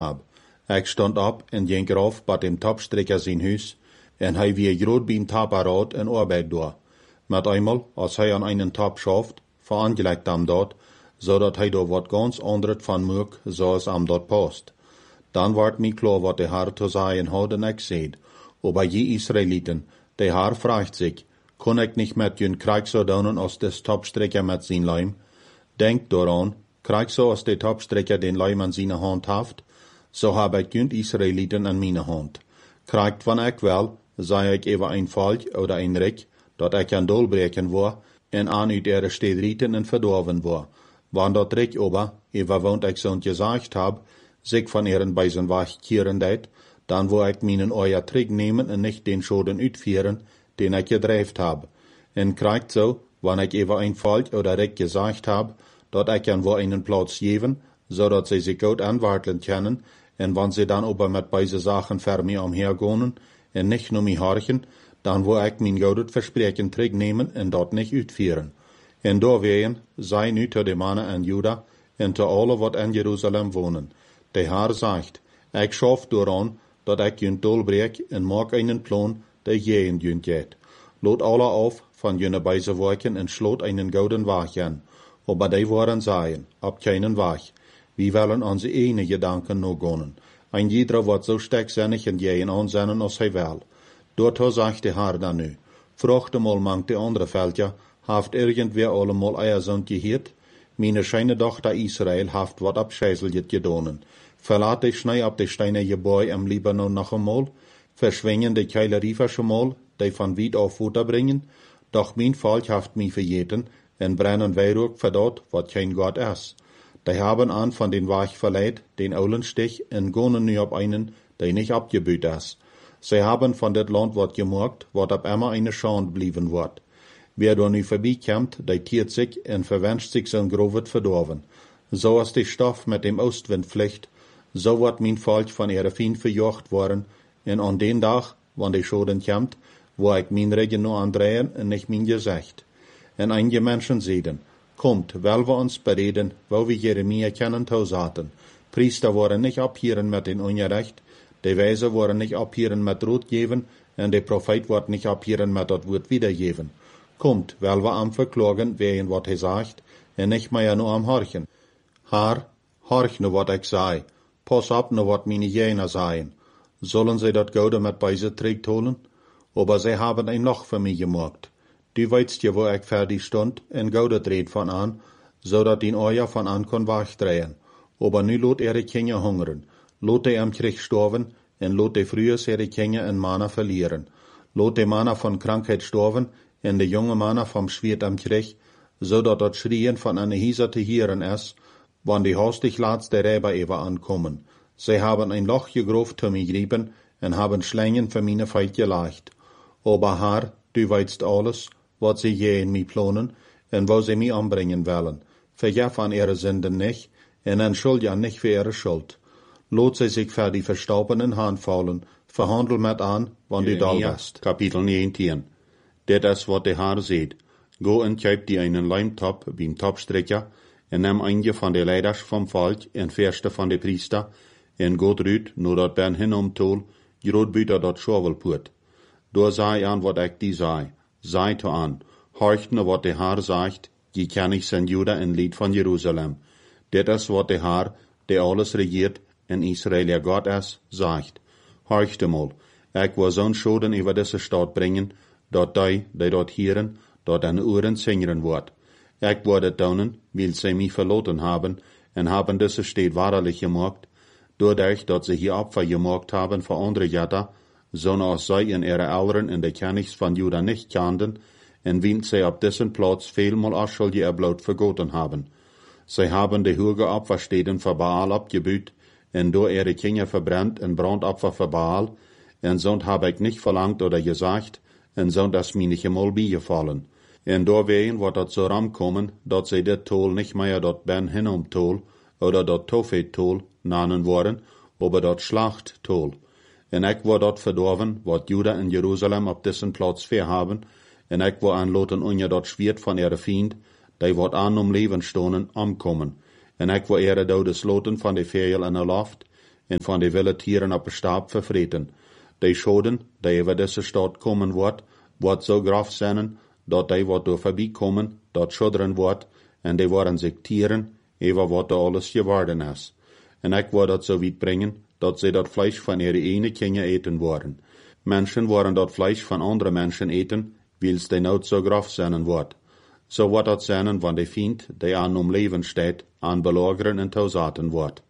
hab. Ik stond op en ging eraf bij dem topstrekker zijn huis, en hij weer groot bij een taparood en arbeid door. Met eenmaal, als hij aan einen top schaft, verangelegt am dort, zodat hij door wat ganz anderes van moek, zoals am dort past. Dan wordt mij klar wat de Herr te zeggen had en ik zeid. Aber je Israeliten, de Herr vraagt zich, kon ik niet met jun krijg zo doen als de topstrekker met zijn lijm? Denk daaraan, krijg zo als de topstrekker den lijm aan zijn hand heeft, zo heb ik jun Israeliten aan mijn hand. Krijgt van ik wel, zei ik even een volk oder een rijk, dat ik aan dolbreken word, en aan uit ihre stedrieten en verdorven word. Want dat rijk aber, even woont ik zo'n gezegd heb, zich van ihren bij zijn weg keren deed, dan wil ik mijn euer Trick nemen en niet den Schoden uitführen, den ik gedreeft heb. En krijgt zo, wanneer ik even een volk oder rijk gezegd heb, dat ik hen voor einen plaats geven, zodat zij zich goed aanwartelen kunnen, en wanneer ze dan aber met beide zaken ver mij omhergaan, en niet naar mij horchen, dan wil ik mijn gouden verspreken terugnemen en dat niet uitführen. En doorwegen, zij nu te de mannen en Juda, en te alle wat in Jeruzalem wonen. De Heer zegt, ik schaf dooraan, dat ik jun dolbreek en maak einen plan, dat je in jun geht. Lot alle auf van junne beise werken en sloot einen gouden weg aan. Aber die waren zeggen, op keinen weg. Wir willen onze ene gedanken no gonen. Ein jeder wordt zo sterkzinnig en je aanzennen als hij wil. Doorto zegt de Heer dan nu, vracht mal mank de andere veldje, haft irgendwer allemal eier zo'n geheerd? Meine scheine dochter Israel haft wat abscheiseljet gedonen. Verlaat de schnei op de steine Gebäude am Libanon noch einmal, verschwingen de Keileriefer schon mal, die van weit auf Futter bringen, doch mein Volk haft mich verjeten, en brennen Weihrauch für dort, wat kein Gott is. Die haben an von den Weg verleiht, den Eulenstich, en gonen nu op einen, der nicht abgebüht is. Sie haben von dit Land wat gemerkt, wat ab immer eine Schande blieben wird. Wer da nu vorbeikommt, der tiert sich en verwünscht sich sein Grovet verdorven. So als die Stoff mit dem Ostwind fliegt, so wird mein Volk von ihrer Feind verjocht worden, en an den Tag, wann die Schoden kommt, wo ich mein Regen nur andrehen en nicht mein Gesicht. En einige Menschen zeiden, kommt, weil wir uns bereden, wo wir Jeremia kennen tausaten. Priester worden nicht abhieren mit den Ungerecht, die Weise worden nicht abhieren mit Rot geben, en der Prophet wordt nicht abhieren mit dat Wort wiedergeben. Kommt, weil wir am verklagen, wegen wat hij sagt, en nicht mehr nur am horchen. Haar, horch nu wat ik zei. Pas op nu wat meine Jener seien. Sollen sie dat Goude mit beise trägt holen? Aber sie haben ein Loch für mich gemacht. Du weißt ja, wo ich fertig stund, en Goude dreht von an, so dat die Euer von an kon wegdrehen. Aber nu lot ihre Kinder hungern. Lot die am Krieg storven, en lot die frühes ihre Kinder en Mana verlieren. Lot die Mana von Krankheit storven, en de junge Mana vom Schwert am Krieg, so dat dat Schrien von einer Hieser te hieren is, wann die hastig laatste Räber even ankommen. Sie haben ein Loch gegroft zu mir grieben en haben Schlängen für meine Feind gelegt. Aber Herr, du weißt alles, wat sie je in mir planen, en wo sie mich anbringen wollen. Vergef an ihre Sünden nicht, en entschuldige nicht für ihre Schuld. Lot sie sich für die verstaubenen Hand fallen, verhandel mit an, wann du da bist. Kapitel 19. Dit is wat de Herr seht. Go en kjøp die einen Leimtop beim Topstrekker, en neem einige van de leiders vom Volk, en verste van de priester, en go eruit, no dat ben hinomtol, groot buiten dat schovelpoort. Door zei aan wat ik die zei. Zei to aan, horcht nu wat de Herr zegt, je ken ik zijn Juda en lied van Jeruzalem. Dit is wat de Herr, die alles regiert, en Israël ja God is, zegt. Horcht mal, ik wil zo'n schoden over deze stad brengen, dat die dat hieren, dat aan oren zingeren wordt. Ik wil het doen, weil sie mich verloten haben, en haben deze stad waarlijk gemaakt, doordat dat ze hier Opfer gemaakt haben voor andere Jada, zoals zij in ihre Eltern in de Königs van Juda nicht kannten, en wien sie op dessen Platz vielmal Aschuldige erbloot vergoten haben. Sie haben de hoge Opferstäden für Baal abgebüht, en door ihre Kinder verbrennt en Brandopfer für Baal, en zo'n heb ik nicht verlangt oder gesagt, en zo'n is mir nicht einmal bijgevallen. En doorwegen wordt dat zo ramkomen, dat zij dit tol nicht mehr dat Ben Hinnom tol, oder dat Tofet tol, nanen worden, aber dat Schlacht tol. En ik word dat verdorven, wat Juda en Jeruzalem op dessen plaats verhaben, en ik word aanloten unja dat Schwert van ihre Fiend, die wordt aan Leben stonen, omkomen. En ik word ihre dodes loten van de Vegel in de Luft, en van de wilde tieren op de staap vervreten. De schoden, die over deze stad komen wordt zo graf zijn, dat die wat door voorbij komen, dat schudderen wordt, en die worden zich tieren, over wat er alles geworden is. En ik wil dat zo weit brengen, dat ze dat Fleisch van ihre ene kinderen eten worden. Menschen worden dat Fleisch van andere mensen eten, wils de nood zo graf zijn wordt. Zo wordt dat zijn van de Feind, die aan om leven steht, aan belageren en toezaten wordt.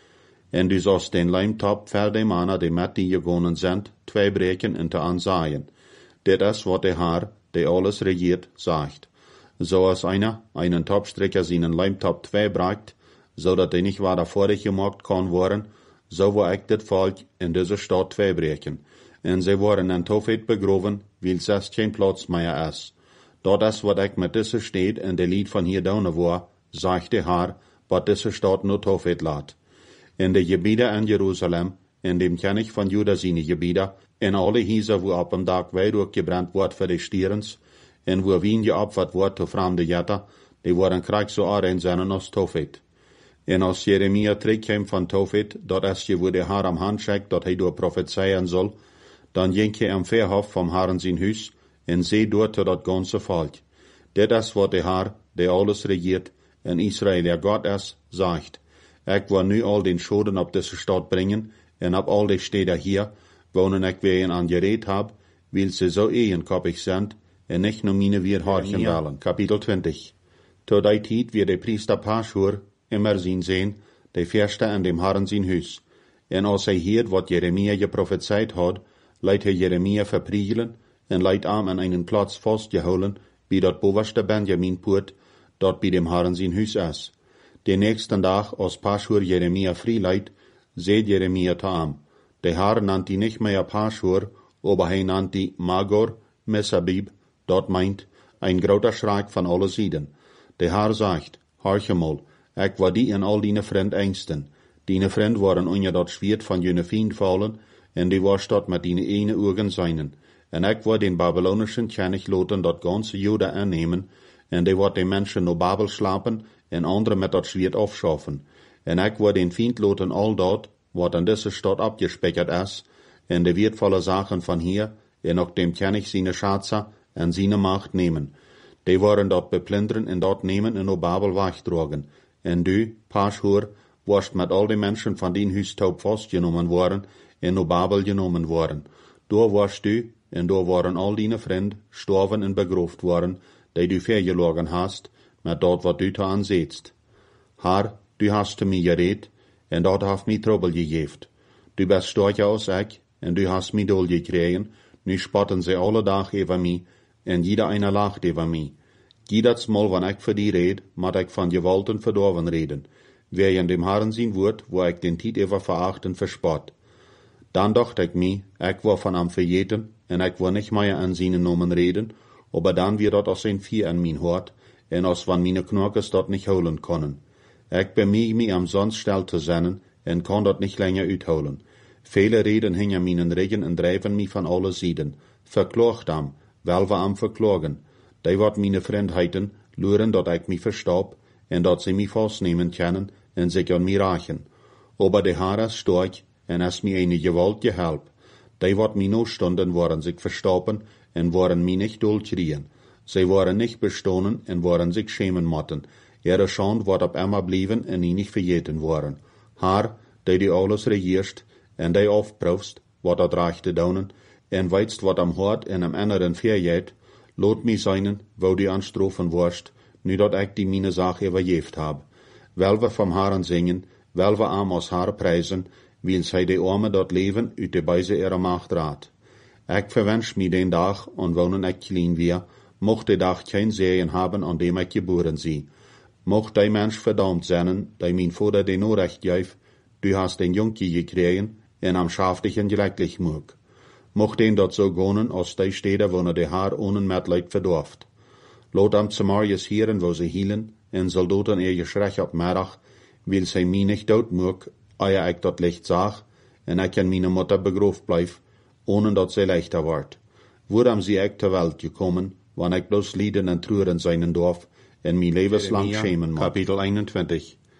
En du zost den lijmtop voor de mannen die met die gegonnen zijn, twee breken en te aanzaaien. Dit is wat de Heer, die alles regiert, zegt. Zoals einen topstrekker zijn lijmtop twee braakt, zodat hij niet waar vorig gemaakt kan worden, zo wil ik dit volk in deze stad twee breken. En ze worden in Tofet begraven, wil zes geen plaats meer is. Dat is wat ik met deze stad en de lied van hier down voor, zegt de Heer, wat deze stad nu Tofet laat. In de gebieden in Jeruzalem, in dem König van Juda zijn gebieden, in alle huizen wo op een dag wijn gebrand wordt voor de stierens, en wo wien geopfert wordt te vreemde jetten, die worden krijg zo aanrein zijn als Tofet. En als Jeremia terugkwam van Tofet, dat is je wo de Heer am hand schickt, dat hij door profetieën zal, dan ging je am verhof vom Herren zijn huis, en zei door tot dat ganze volk. Dit is wat de Heer, die alles regiert, en Israël der God is, zegt. Ik wil nu al den schoden op deze stad brengen, en op al de steden hier, wonen ik weer aan gereed heb, wil ze zo eenkoppig zijn, en niet nur mine weerhaarchen willen. Kapitel 20. Tot die tijd weer de priester Pashur immer zijn, de verste in dem Herren zijn huis. En als hij hoort wat Jeremia geprophezeit had, leidt hij Jeremia verpriegelen, en leidt aan einen Platz vastgehouden, bij dat bovenste Benjaminpoort, dat bij dem Herren zijn huis is. De nächsten dag, als Pashur Jeremia vrijleidt, zei Jeremia te hem. De Herr nannt die nicht mehr Pashur, aber hij nannt die Magor, Messabib, dat meint, ein groter Schreck van alle Sieden. De Herr sagt, horche mal, ik war die en al die vriend engsten. Die vriend waren onder dat Schwert van jene Feind vallen, en die was dat met die ene Augen seinen. En ik war den babylonischen König loten dat ganze Juda annehmen, en die wordt de mensen no Babel slapen, en andere met dat Schwert afschaffen. En ik war den Feind loten al dat, wat an deze stad abgespeichert is, en de wertvolle Sachen van hier, en ook dem König seine Schatze en seine Macht nemen. Die waren dat beplunderen en dat nemen en op Babel wegdragen. En du, Pashur, warst met al die mensen van die huis taub vastgenomen worden en op Babel genomen worden. Door warst du, en door waren al die vrienden gestorven en begroofd worden, die du vergelogen hast, met dat wat du te aanzetst. Herr, du hast te mij gereed, en dat heeft mij trouble gegeven. Du bist sterker als ik, en du hast mij dol gekregen, nu spotten ze alle dag over mij, en jeder einer lacht over mij. Jedes Mal, wanneer ik voor die red, moet ik van gewalten verdorven reden. Wer in dem Herren zien wordt, wo ik den tijd over verachten verspot. Dan dacht ik mij, ik word van hem vergeten, en ik word niet meer aan zijn nomen reden, aber dan weer dat als een vier in mijn hart, en als van mijn knorkes dat niet houden konnen. Ik bemühe mij am sonst stil te zijn, en kan dat niet langer uithouden. Vele reden hingen mijn regen en drijven mij van alle zijden. Verklaagt am, wel we am verklagen. Die wat mijn vriendheiten, luren dat ik mij verstop, en dat ze mij vastnemen kunnen, en zich aan mij rachen. Aber de Heer is sterk, en is mij een gewalt gehelp. Die wat mij no stonden, waren zich verstoppen, en waren mij niet dolchrien. Zij waren niet bestonen, en waren zich schämen motten. Ihre Schand wordt op immer blijven, en niet vergeten worden. Heer, die alles regierst, en die aufproefst, wat dat recht te doen, en weitst wat am hart en am anderen verjeet, loot mij zijn, wo die anstrofen worst, nu dat ik die mine Sache übergeeft heb. Wel we vom Herren zingen, wel we am als Haar prijzen, wils hij de arme dat leven uit de beise ihrer Macht raad. Ik verwens mij den dag, en wonen ik klein weer, mocht de dag geen Segen haben, an dem ik geboren zie. Mocht die Mensch verdammt zijn, die mijn vader den Orecht geef, du hast den Junkie gekregen, en am schaftigen gelecklich moog. Mocht den dat zo gonen, als die steden wonen de Haar ohne Mitleid verdorft. Laat am Samariërs hieren, wo ze hielen, en zal doten ihr geschrech op middag, wil zij mij niet dood moog, eer ik dat licht zag, en ik in mijn Mutter begroofd blijf, ohne dat zij leichter wordt. Waarom zie ik ter Welt gekommen, wanneer ik bloos lieden en treuren zijn dorf, en mijn levenslang schämen moet. Kapitel 21.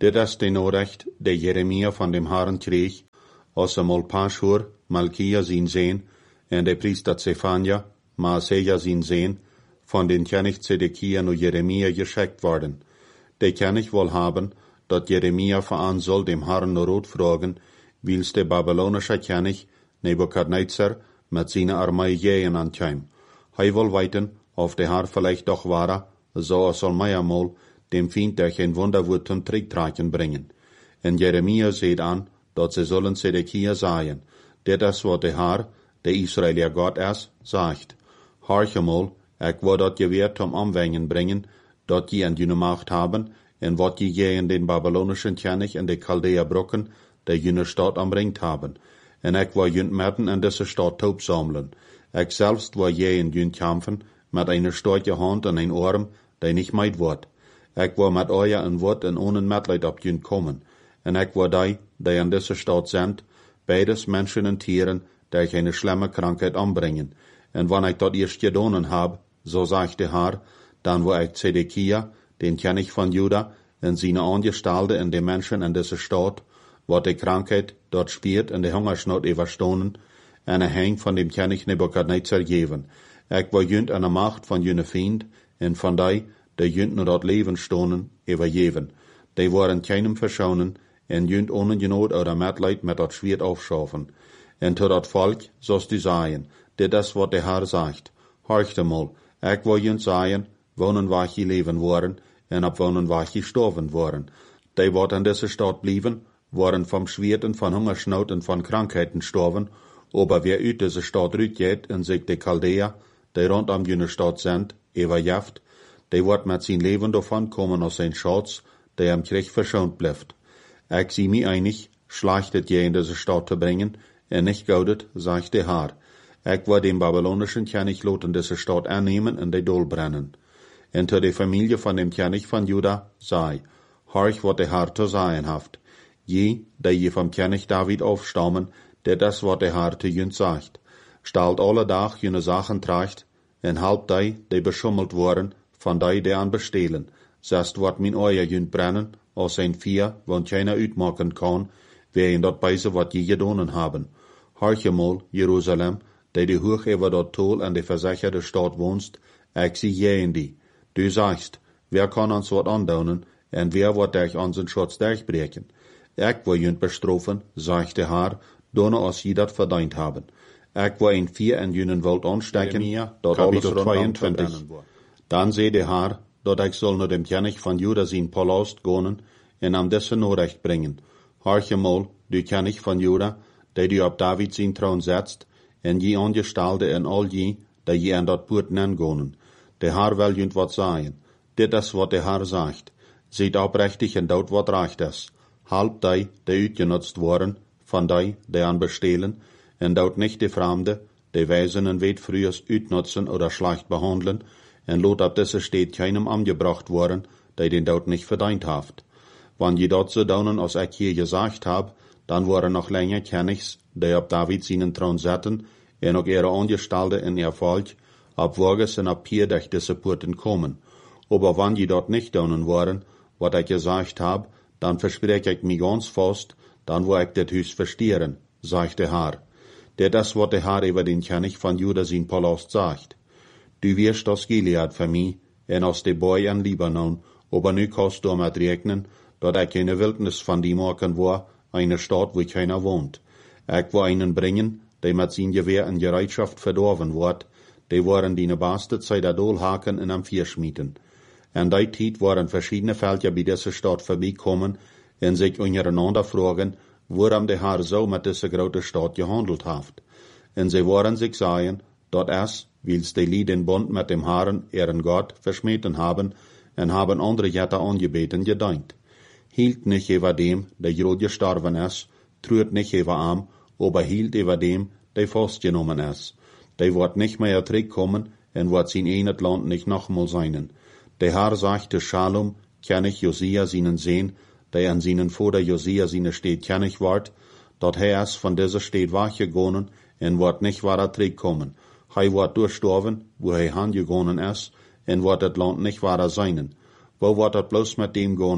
Dit is de Nachricht, der Jeremia von dem Herrn kreeg, als mal Pashur, Malkia zijn Sehn, en de priester Zephania, Maaseja zijn Sehn, von den König Zedekia und Jeremia geschickt worden. De König wohl haben, dat Jeremia veran soll dem Herrn Rot fragen, wils de babylonische König Nebukadnezar mit seiner Armee jähen ankäm. Hij will weiten, of de Herr vielleicht doch wahre, so soll meiermal dem Feind der ein Wunderwort zum Tricktragen bringen. En Jeremia seht an, dat sie sollen Zedekia sagen, dit is wat de Herr, der Israelier Gott ist, sagt. Horche mal, ik wil dat je weer zum Anwenden bringen, dat je an jene Macht haben, en wat je gegen den babylonischen König en de Chaldea Brücken, der jene Stadt anbringt haben. En ik wil jene Meten in diese Stadt taub sammeln. Ik selbst wil je in jene kämpfen, mit einer starken Hand und ein Arm, der nicht meid wird. Ik wil mit euer ein Wort en ohne Mitleid ab jene kommen. En ik wil die in diese Stadt sind, beides Menschen und Tieren, der ich eine schlimme Krankheit anbringen. En wann ich dat erst gedonen hab, so sagt der Herr, dann wo ich Zedekia, den König von Juda, en seine Angestellte en de Menschen in diese Stadt, wat die Krankheit dort spielt en de Hungersnot überstonen, en Hang von dem König Nebukadnezar geben. Ich will jünd an der Macht von jene Feind, en von die jünd nur dort Leben stonen, übergeben. Die waren keinem verschonen, en jünd ohne Genot oder Mitleid mit dat Schwert aufschaffen. En zu dat Volk sollst du sagen, dit is wat der Herr sagt. Horchte mal, ich will jünd sagen, wonen waar je leven worden, en ab wonen waar je gestorven worden. Die wat in dieser Stadt blieben, waren vom Schwert und von Hungersnot und von Krankheiten gestorben, aber wer uit diese Stadt rütgeht en sich die Chaldea, die rund um jene Stadt sind, überjaft, die wird mit sein Leben davon kommen aus sein Schatz, der am Krieg verschont bleibt. Ich sieh mich einig, schlachtet je in diese Stadt zu bringen, en nicht gaudet, sagt der Herr. Ich will den babylonischen König loten diese Stadt annehmen und die Dol brennen. Und zu der Familie von dem König von Juda sei, horch, wat der Herr zu sagen haft. Je, die je vom König David aufstammen, der das, wat der Herr zu jünd sagt. Stalt alle Tag jene Sachen tracht, en halb die beschummelt worden, von die an bestehlen. Zest wat min euer jünd brennen, aus ein Vier, wann keiner uitmachen kann, wer in dat beise wat je gedonen haben. Horche mal, Jerusalem, die hoch über dort Tol an der versicherte Stadt wohnst, ich sie je in die. Du sagst, wer kann uns wat andaunen, en wer wird dich unseren Schutz durchbrechen? Ich will jünd bestrafen, sagt der Herr, donne als je dat verdient haben. Ich will ein Vier in jünen Welt anstecken, dort alles 22. Dann seh der Herr, dat ich soll nur dem König von Juda sein Palast gehen, en am dessen Nachricht bringen. Horche mal, du König von Juda, der du ab David sein Thron setzt, en je Angestellte en all je, die je an dat Poort nengehen. Der Herr will jünd wat sagen. Dit is wat der Herr sagt. Seht aufrichtig en dort wat recht is. Halb die uitgenutzt worden, von die an bestehlen, en dort nicht die Fremde, die Weisen en weet frühers uitnutzen oder schlecht behandeln, en lot ab diese steht keinem angebracht worden, die den dort nicht verdient haft. Wann je dort so daunen, als ich hier gesagt hab, dann waren noch länger Königs, die ab David seinen Thron setzen, en auch ihre Angestellte in ihr Volk, ab Woges en ab hier durch diese Porten kommen. Aber wann je dort nicht daunen waren, wat ich gesagt hab, dann verspreche ich mich ganz fast, dann wo ich det Hüs verstieren, sagt der Herr. Dit is wat der Herr über den König von Juda sein Palast sagt. Du wirst aus Gilead für mich, en aus de Boy an Libanon, aber nu kannst du mit rechnen, dat ich eine Wildnis von die machen war, eine Stadt, wo keiner wohnt. Ich will einen bringen, der mit sein Gewehr in Gereitschaft verdorben wird, die waren die nebaste Zeit der Dolhaken in am Vierschmieden. En die Zeit waren verschiedene Völker bei dieser Stadt vorbeikommen en sich untereinander fragen, woran der Herr so mit dieser großen Stadt gehandelt hat. En sie waren sich sagen, dat es, wils die den Bund mit dem Herrn, ihren Gott, verschmeten haben, en haben andere Jätter angebeten gedeint. Hielt nicht über dem, der grad gestorben ist, trürt nicht über am, aber hielt über dem, der festgenommen ist. Der wird nicht mehr zurückkommen, en wird sein eines Land nicht nochmal sein. Der Herr sagte Schalom, König Josia seinen Sehn, der an seinen Vater Josia seine Stadt König ward, dat er ist von dieser Stadt weggegangen, en wird nicht weiter zurückkommen. Er wird durchstorben, wo er hingegangen ist, en wird das Land nicht weiter sein. Wo wird das bloß mit dem gehen,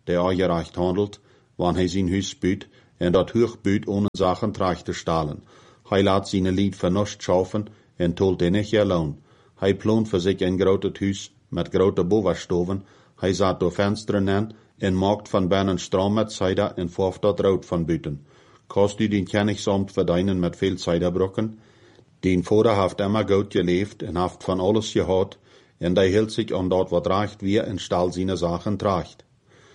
der ongerecht handelt, wann hij zijn huis buit, en dat hoog buit ohne Sachen tracht te stalen. Hij laat zijn lied vernust schaffen, en tolt den nicht alone. Hij plant voor zich een groot huis, met grote bovenstoven, hij zat door vensteren aan, en maakt van binnen stroom met zijde, en vorft dat rood van buiten. Kost u den kennigssamt verdienen met veel zijderbrokken? Den vader heeft immer goed geleefd, en heeft van alles gehad, en hij hield zich aan dat wat recht weer, en stal zijn Sachen tracht.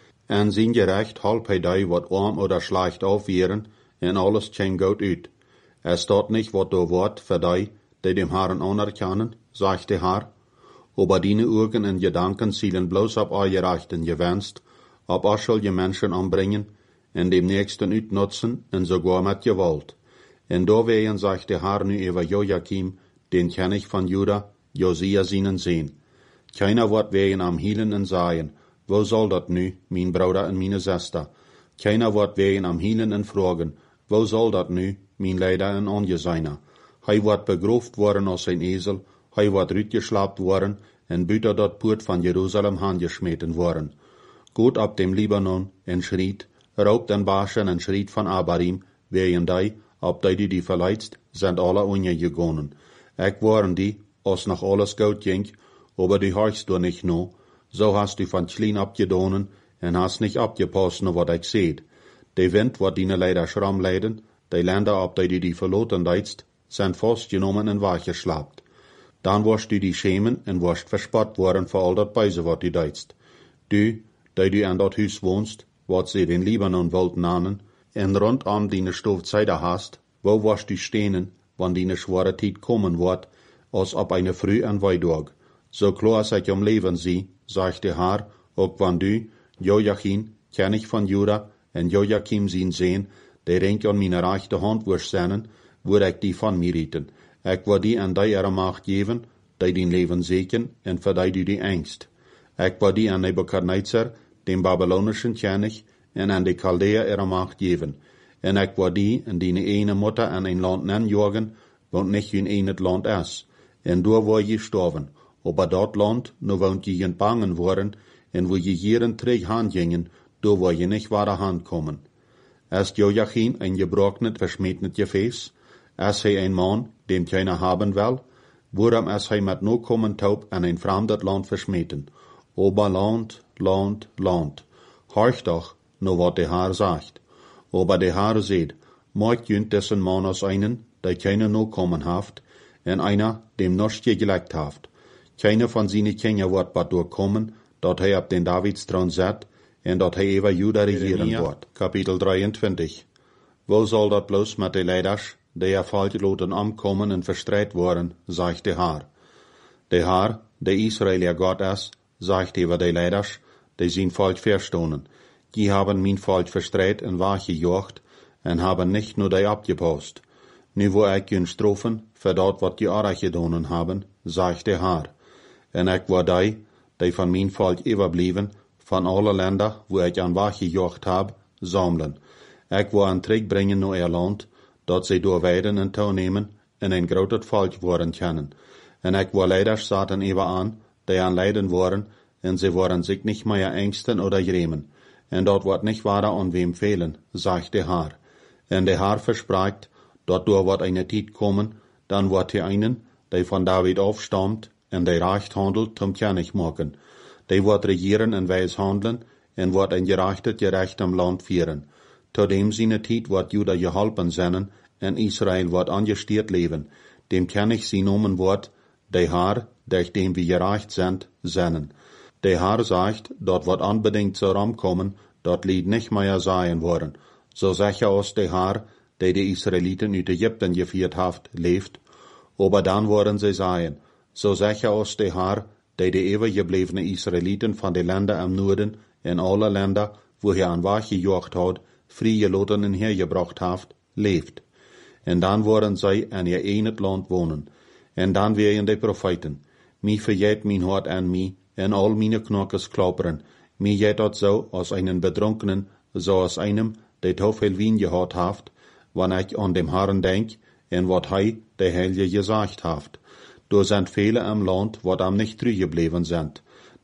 En zijn gerecht halp hij die wat arm oder schlecht aufweren, en alles kwam goed uit. Staat nicht wat door wordt voor die dem Herrn anerkennen, sagt der Herr, aber deine Augen en Gedanken zielen bloß op Gerechten gewenst, op je Menschen anbringen, en dem Nächsten uitnutzen, en sogar met Gewalt. En doorwegen sagt der Herr nu über Joachim, den kenn ich von Juda, Josia seinen sehen. Keiner wird wegen am Hielen en sagen, wo soll dat nu, mein Bruder en meine Schwester? Keiner wird wegen am Hielen en fragen, wo soll dat nu, mein Leider en Angeseiner? Hij wordt begroofd worden als een ezel, hij wordt uitgeslapt worden, en buiten dat poort van Jeruzalem handgeschmeten worden. Goed op dem Libanon, en schriet, raubt en Baschen en schriet van Abarim, wegen die, op die verleidst, zijn alle ongegonen. Ik waren die, als nog alles goed ging, aber die horchst du nicht no, so hast du van Schlien abgedonen, en hast nicht abgepasst no wat ik seht. De wind wat die leider schram leiden, de Länder op die verloten deitst, zijn vastgenomen en weggeslapt. Dan warst du die schemen en warst verspot worden voor al dat buizen wat du deitst. Du, die aan dat huis woonst, wat ze den Libanon wollten nanen, en rondom die Stoofzijde hast, wo warst du stehen, wann die schwere tijd kommen wordt, als op eine früh en weidag. So klar als ich am Leben sie, sagt der Herr, ook wann du, Joachim, kenn ich von Juda, en Joachim zien sehen, der renk an meine rechte Hand wirst sennen, wo ik die van mir rieten. Ik wil die aan die ihre Macht geven, die den Leben seken, en voor die angst. Ik wil die aan Nebuchadnezzar, dem babylonischen König, en aan de Chaldea ihre Macht geven. En ik wil die en die ene Mutter aan een land nenjagen, want nicht hun enet land is. En door wil je sterven. Aber dat land, nu woont je in bangen worden, en wo je hier terug handgingen, door wil je nicht ware hand kommen. Ist Joachim ein gebrochenet, verschmetnet Gefäß? Ist hij ein Mann, dem keiner haben will? Worum ist hij met no kommen taub an ein fremdet Land verschmeten? Aber Land, Land, Land. Horch doch, no wat der Herr sagt. Aber der Herr seht, maakt jünt dessen Mann aus einen, der keiner no kommen haft, en einer, dem noch gegelegt haft. Keiner von seine Kinder wird bad durchkommen, dat hij op den Davidstron zet, en dat hij over Juda regieren wordt. Kapitel 23. Wo soll dat bloos met de leiders, die er falsch loten omkomen en verstrijd worden, sagt der Herr. Der Herr, der Israëlier Gott is, sagt over de leiders, die zijn falsch verstonen. Die haben mijn falsch verstrijd en weggejocht, en haben nicht nur die abgepasst. Nu wo ik hun strofen, voor dat wat die arg gedonen haben, sagt der Herr. En ik wil die van mijn volk overbleven, van alle Länder, wo ik aan weggejocht heb, sammeln. Ik wil een terugbrengen naar ihr land, dat zij door weiden en toenemen, en een groot volk worden kunnen. En ik wil leiders zaten even aan, die aan lijden worden, en ze worden zich niet meer angsten oder gremen. En dat wordt niet ware aan wem fehlen, sagt der Herr. En der Herr verspricht, dat door wordt eine tijd komen, dan wordt hij einen, die van David afstamt, en die recht handelt, zum König maken. Die wordt regieren en wijs handelen, en wordt een gerecht am Land vieren. Tot dem seine tijd wordt Juda geholpen zijn, en Israël wordt angestiert leven. Dem König sie nomen wordt, de Herr, durch dem wir gerecht sind, sennen. De Herr sagt, dat wordt unbedingt so ramkommen, dat lied nicht mehr sein worden. So sicher als de Herr, die die Israeliten uit Ägypten geführt haft, leeft, aber dann worden sie sein. So sicher als de Herr, die die ewig gebliebene Israeliten van de Länder am Norden en alle Länder, wo er aan weggejocht hat, vrijgeloten en hergebracht haft, leeft. En dan worden zij in ihr enet land wonen. En dan werden de Propheten, mi verjet mijn hart aan mi, en al meine knokkes klapperen, mi jet dat zo als einen Betrunkenen, so als einem, die te veel wien gehad haft, wanneer ik aan dem Herrn denk, en wat hij, de Heilige, gesagt haft. Door zijn vele am Land, wat am nicht trügeblieben sind.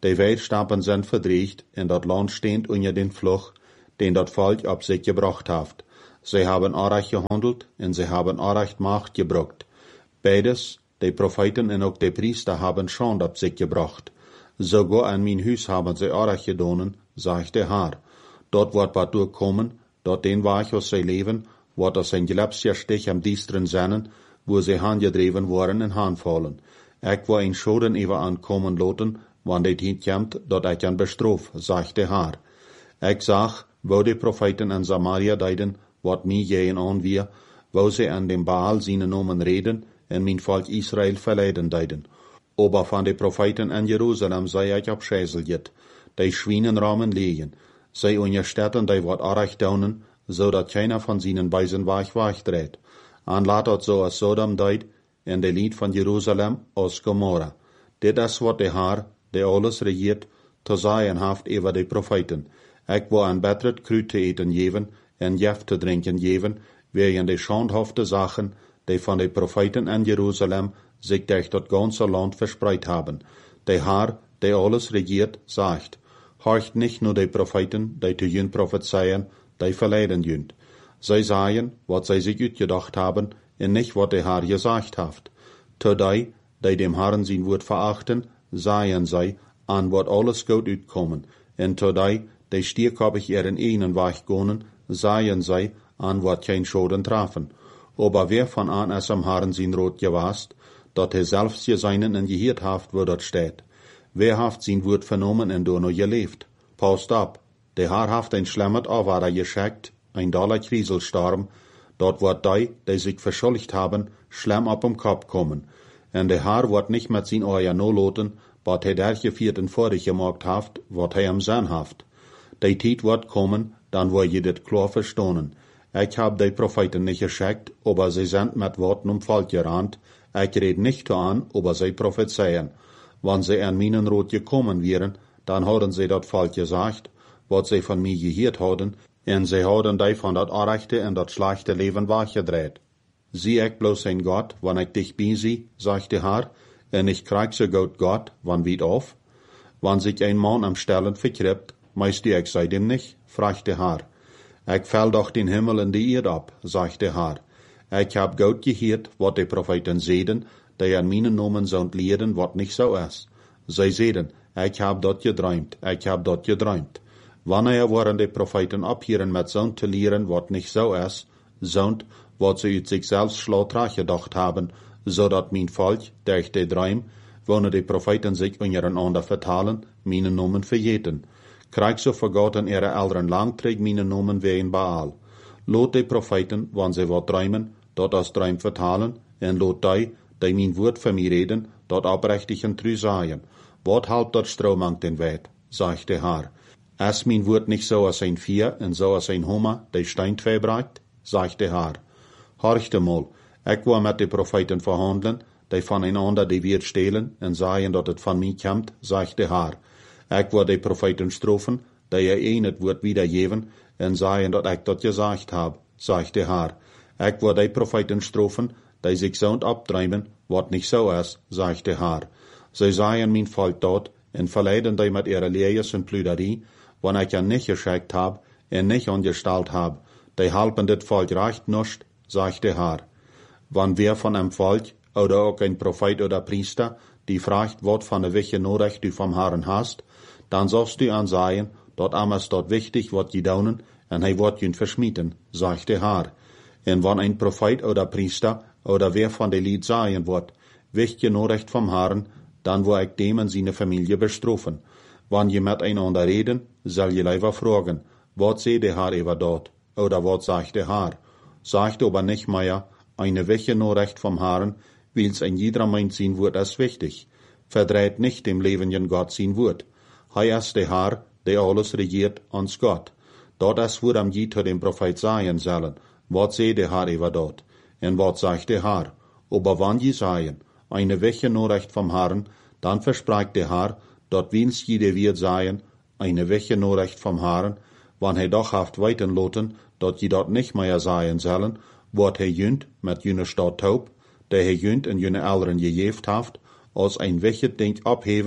Die Weidstappen sind verdreht, en dat Land steht unter den Fluch, den dat Volk op sich gebracht haft. Sie haben Unrecht gehandelt, en sie haben Unrecht Macht gebrucht. Beides, die Propheten en ook die Priester haben Schande op sich gebracht. Sogar an mein Hus haben sie Unrecht gedonen, sagt der Herr. Dort wird wat durchkommen, dort den Weg aus sein Leben, wird aus sein gelebster Stich am diesteren Sennen, wo sie hangedreven worden en hanfallen. Ich will ein Schoden über ankommen loten, wann die Zeit kommt, dort ich an bestrof, sagt der Herr. Ich sag, wo die Propheten in Samaria deiden, wat mir gehen an wir, wo sie an dem Baal seine Namen reden, en mein Volk Israel verleiden deiden. Aber von den Propheten in Jerusalem sei ich abscheißeljet, die Schwienenrahmen legen, sei unje Städten, die wat Unrecht daunen, so dat keiner von seinen Weisen wegdreht. An laat so als Sodom deid, en de Lied von Jerusalem aus Gomorra. Dit is wat de Herr, der alles regiert, te zeggen haft über die Propheten. Ik wil een betteret kruid te eten geven, en jef te drinken geven, wegen de schandhafte Sachen, die von den Propheten in Jerusalem sich durch das ganze Land verspreit haben. Der Herr, der alles regiert, sagt, horcht nicht nur die Propheten, die zu jün prophezeien, die verleiden jünt. Sie sagen, was sie sich utgedacht haben, und nicht, was der Herr gesagt hat. Zu die dem Herrn sein Wort verachten, sagen sie, an wat alles gut utkommen. Und zu die stierkopig ihren einen Weg gehen, sagen sie, an wat kein Schaden trafen. Aber wer von an es am Herrn sein Rot gewast, dat er selbst seinen en gehiert haft, wo dort steht. Wer haft sein Wort vernommen en door noch gelebt? Passt ab, der Herr haft ein schlemmet Aufwader geschickt, ein doller Kriselstorm, dort wird die sich verschuldigt haben, schlemm ab um Kopf kommen. En der Herr wird nicht mit sein Euer no loten, wat er derche vierten vorig gemacht haft, wat er am Sinn haft. Die Zeit wird kommen, dann wird je dit klar verstonen. Ich hab die Propheten nicht geschickt, aber sie sind mit Worten um Volk gerannt. Ich red nicht an, aber sie prophezeien. Wenn sie an meinen Rot gekommen wären, dann haben sie dat Volk gesagt, wat sie von mir gehört haben, en sie haben die von dat Unrechte en dat schlechte Leben weggedreht. Sieh ich bloß ein Gott, wann ich dich bin sie, sagt der Herr, en ich krieg so gut Gott, wann weit auf? Wann sich ein Mann am Stellen verkriegt, meist ich sei dem nicht, fragt der Herr. Ich fäll doch den Himmel in die Erde ab, sagt der Herr. Ich hab gut gehört, wat die Propheten sehen, die an meinen Namen sollen lehren, wat nicht so ist. Sie sehen, ich hab dort geträumt, ich hab dort geträumt. Wanneer waren die Propheten abhieren mit zo'n te lehren, wat nicht so ist, zo'n, wat sie uit sich selbst schlautrach gedacht haben, so dat mein Volk, durch die Träum, wanneer die Propheten sich untereinander vertalen, meinen Namen vergeten. Krijg so vergoten ihre Eltern langträg meinen Namen wie ein Baal. Lot die Propheten, wann sie wat träumen, dort als Träum vertalen, en lot die mein Wort für mich reden, dort abrechtig en trü sagen. Wat halb dort Stromang den Weit, sagt der Herr. Es mein Wort nicht so als ein Vier en so als ein Hummer, die Stein verbreitet, sagt der Herr. Horchte mal, ich will mit den Propheten verhandeln, die voneinander die Wort stehlen en sagen, dat het von mir kommt, sagt der Herr. Ich will die Propheten strafen, die het Wort wiedergeben, en sagen, dat ich dat gesagt hab, sagt der Herr. Ich will die Propheten strafen, die sich so abtreiben, wat nicht so ist, sagt der Herr. Sie sagen mein Volk dort, en verleiden die mit ihrer Lehres und Plüderie, wann ich ja nicht geschickt hab, en nicht angestellt hab, die halpen dit Volk recht nicht, sagt der Herr. Wann wer von einem Volk, oder auch ein Prophet oder Priester, die fragt, wat von der welche Nachricht du vom Herrn hast, dann sollst du an sagen, dort amas dort wichtig, wat die daunen, en hij wird jün verschmieden, sagt der Herr. En wann ein Prophet oder Priester, oder wer von der Lied sagen wird, wichtige Nachricht vom Herrn, dann wo ich dem und seine Familie bestrafen. Wann je miteinander reden, soll je lieber fragen, wat seht der Herr über dort, oder wat sagt der Herr. Sagt aber nicht mehr, eine wichtige Nachricht vom Herrn, wils ein jeder meint sein Wort ist wichtig. Verdreht nicht dem lebenden Gott sein Wort. Hij ist der Herr, der alles regiert, ans Gott. Dort ist wo am je zu dem Prophet sagen sollen, wat seht der Herr über dort, en wat sagt der Herr. Aber wann je sagen, eine wichtige Nachricht vom Herrn, dann verspricht der Herr, dort wins jeder wird sagen, eine wichtige Nachricht vom Herrn, wann hij doch haft weiten loten, dort je dort nicht mehr sagen sollen, wat hij jünt mit jüne Stadt taub, der hij jünt in jüne Eltern gejeft haft, als ein wichtig Ding abheven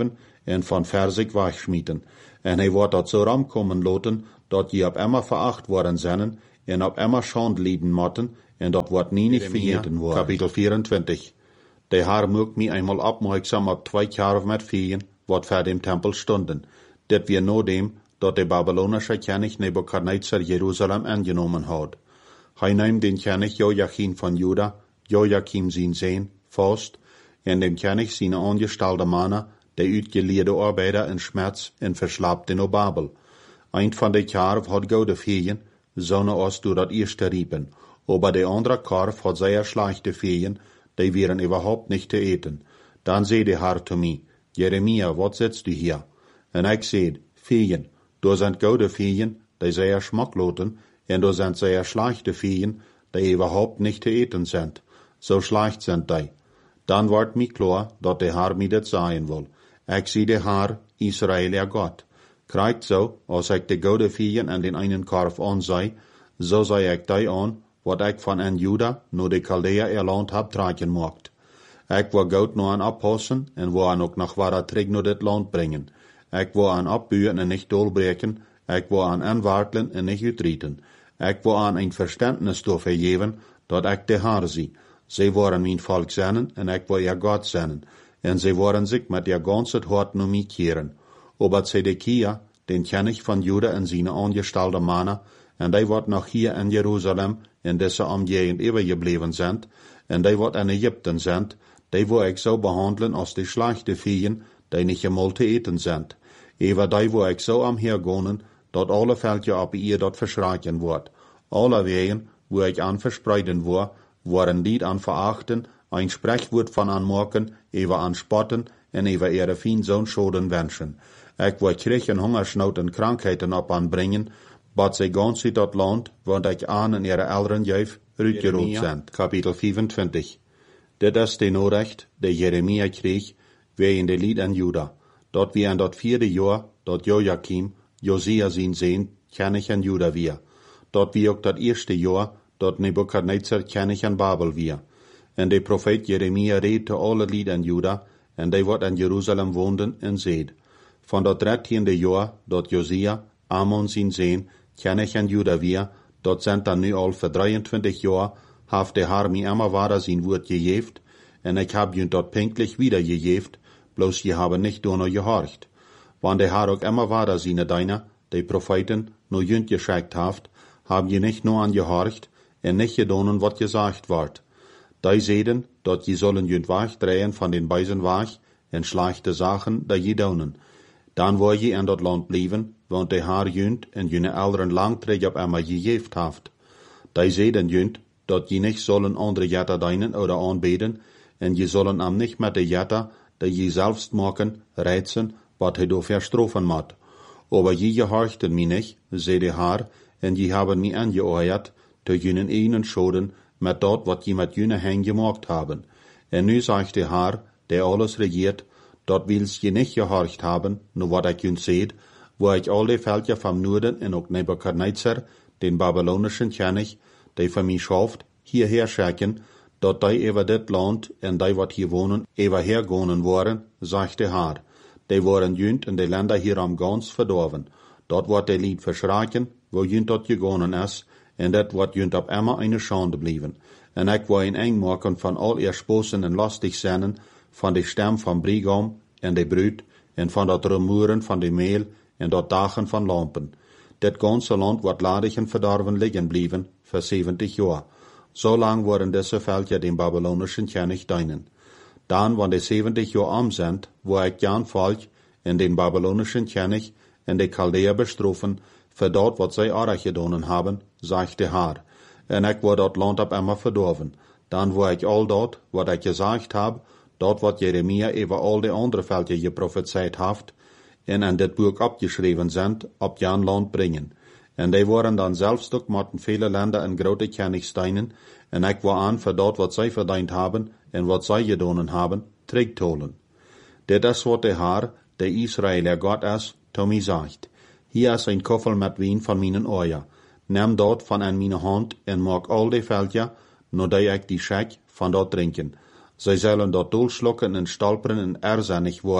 en van Versig wegschmieten. En hij wordt dat zo ramkomen loten, dat je op emmer veracht worden zijn, en op emmer schand lieden motten, en dat wordt niet vergeten worden. Kapitel 24. De Heer mögt mij eenmaal opmerksam op 2 jaar met vieren, wat voor dem tempel stonden. Dit weer no dem, dat de Babylonische König Nebukadnezar Jeruzalem aangenomen had. Hij neemt den König Joachim van Juda, Joachim zijn zoon, vast, en dem König zijn angestelde mannen, de uitgeleerde arbeider in schmerz en verslaapt in Babel. Eind van de Karf had gouden veen, zonne als door dat eerste riepen. Aber de andere Karf had zeer slechte veen, die wären überhaupt nicht te eten. Dan zei de Heer zu mij, Jeremia, wat zitst du hier? En ik zei, veen, door zijn gouden veen, die zeer smakloten, en door zijn zeer slechte veen, die überhaupt nicht te eten zijn. So schlecht zijn die. Dan wordt mij klar, dat de Heer mij dit zeggen wil. Ik zie de Heer, Israël, ihr Gott. Krijgt zo, als ik de gouden veen en den einen Karf aanzei, so zei ik die aan, wat ik van en Juda, no de Chaldea erland heb tragen mocht. Ik wil goud no aan oppassen, en wil aan ook nog waar terug naar dit land brengen. Ik wil aan opbuien en niet doorbreken, ik wil aan aanwartelen en niet uitrieten. Ik wil aan een verständnis doorgeven, dat ik de Heer zie. Zij worden mijn volk zijn, en ik wil ihr God zijn. En zij worden zich met ihr ganzes hart naar mij keren. Aber Zedekia, den König van Juda en zijn angestelde mannen, en die wordt nog hier in Jeruzalem, in deze omgeving overgebleven zijn, en die wordt in Egypten zijn, die wil ik zo behandelen als de slechte veen, die niet gemol te eten zijn. Ever die wil ik zo omhergaan, dat alle veldje op ihr dat verschraken wordt. Alle wegen, wo ik aan verspreiden word, worden niet aan verachten, ein Sprechwoord van aanmaken, ever aan spotten, en ever ihre veen zo'n schoden wenschen. Ik wil Krieg en Hungersnood en krankheden op aanbrengen, wat zij gans uit dat land, want ik aan en ihre ouderen juif, uitgeroeid zijn. Kapitel 25. Dit is de norecht, de Jeremia kreeg, wie in de lied en Juda. Dat wie in dat 4e jaar, dat Joachim, Josia zijn zoon, König in Juda weer. Dat wie ook dat 1e jaar, dat Nebukadnezar König in Babel weer. En de profeet Jeremia reed te alle lied in Juda, en die wat in Jeruzalem woonden en zeed. Van dat 13e jaar, dat Josia, Amon zijn zoon, König in Juda weer, dat zijn dan nu al voor 23 jaar, heeft de Heer mij immer waar zijn woord gegeven, en ik heb je dat pinklich wiedergegeven, bloß je hebben nicht door gehorcht. Want de Heer ook immer waar zijn deine, de profeten, no jünt geschickt heeft, heb je nicht nur an gehorcht, en nicht gedaan wat gezegd wordt. Die zeiden, dat je zullen jünt wegdrehen van den beisen weg, en slechte zaken, die je doen. Dan wil je in dat land blijven, want de Heer jünt en jene ouderen lang terug op emmer gegeven heeft. Die zeiden jünt, dat je nicht zullen andere jetter dienen oder aanbeden, en je zullen am nicht met de jetter, die je zelfst maken, reizen, wat hij door verstrofen moet. Aber je gehorchten mij nicht, zei de Heer, en je hebben mij aangeoord, te jenen einen schoden, met dat wat je met jene hen gemaakt hebben. En nu zegt de Heer, der alles regiert, dat wils je nicht gehorcht haben, nur wat ik jun seht, wo ik al de veldje van Noorden en ook Nebukadnezar, den babylonischen König, die van mij schaft, hierher schicken, dat die over dit land en die wat hier wonen, over hergonen worden, zegt de Heer. Die worden jünt in de länder hier am gans verdorven. Dat wordt de lied verschraken, wo jünt dat gegonen is, en dat wordt jünt op immer eine Schande blijven. En ik wil een eng maken van al ihr sposen en lastig zinnen, van de stem van Brigam en de bruid, en van dat rumoeren van de meel en dat dagen van lampen. Dit ganze land wordt ladig en verdorven liggen blijven, voor 70 jaar. Zo lang worden deze veldje den babylonischen König dienen. Dan, wanneer de 70 jaar am zijn, wo ik jan volk en den babylonischen König en de Chaldea bestrofen, voor dat wat zij aardig gedaan hebben, zegt de Heer. En ik word dat land op immer verdorven. Dan word ik al dat, wat ik gezegd heb, dat wat Jeremia over al de andere veldje geprofeteerd heeft, en in dit boek opgeschreven zijn, op jan land brengen. En die worden dan zelfs ook met vele landen en grote Königs dienen, en ik wil aan voor dat wat zij verdiend hebben, en wat zij gedaan hebben, terugtolen. Dit is wat de Heer, de Israël God is, to mij zegt. Hier is een koffel met wien van mijn oor. Neem dat van in mijn hand en maak al die veldje, nadat ik die schek van dat drinken. Zij zullen dat doelslokken en stolperen en erzinnig worden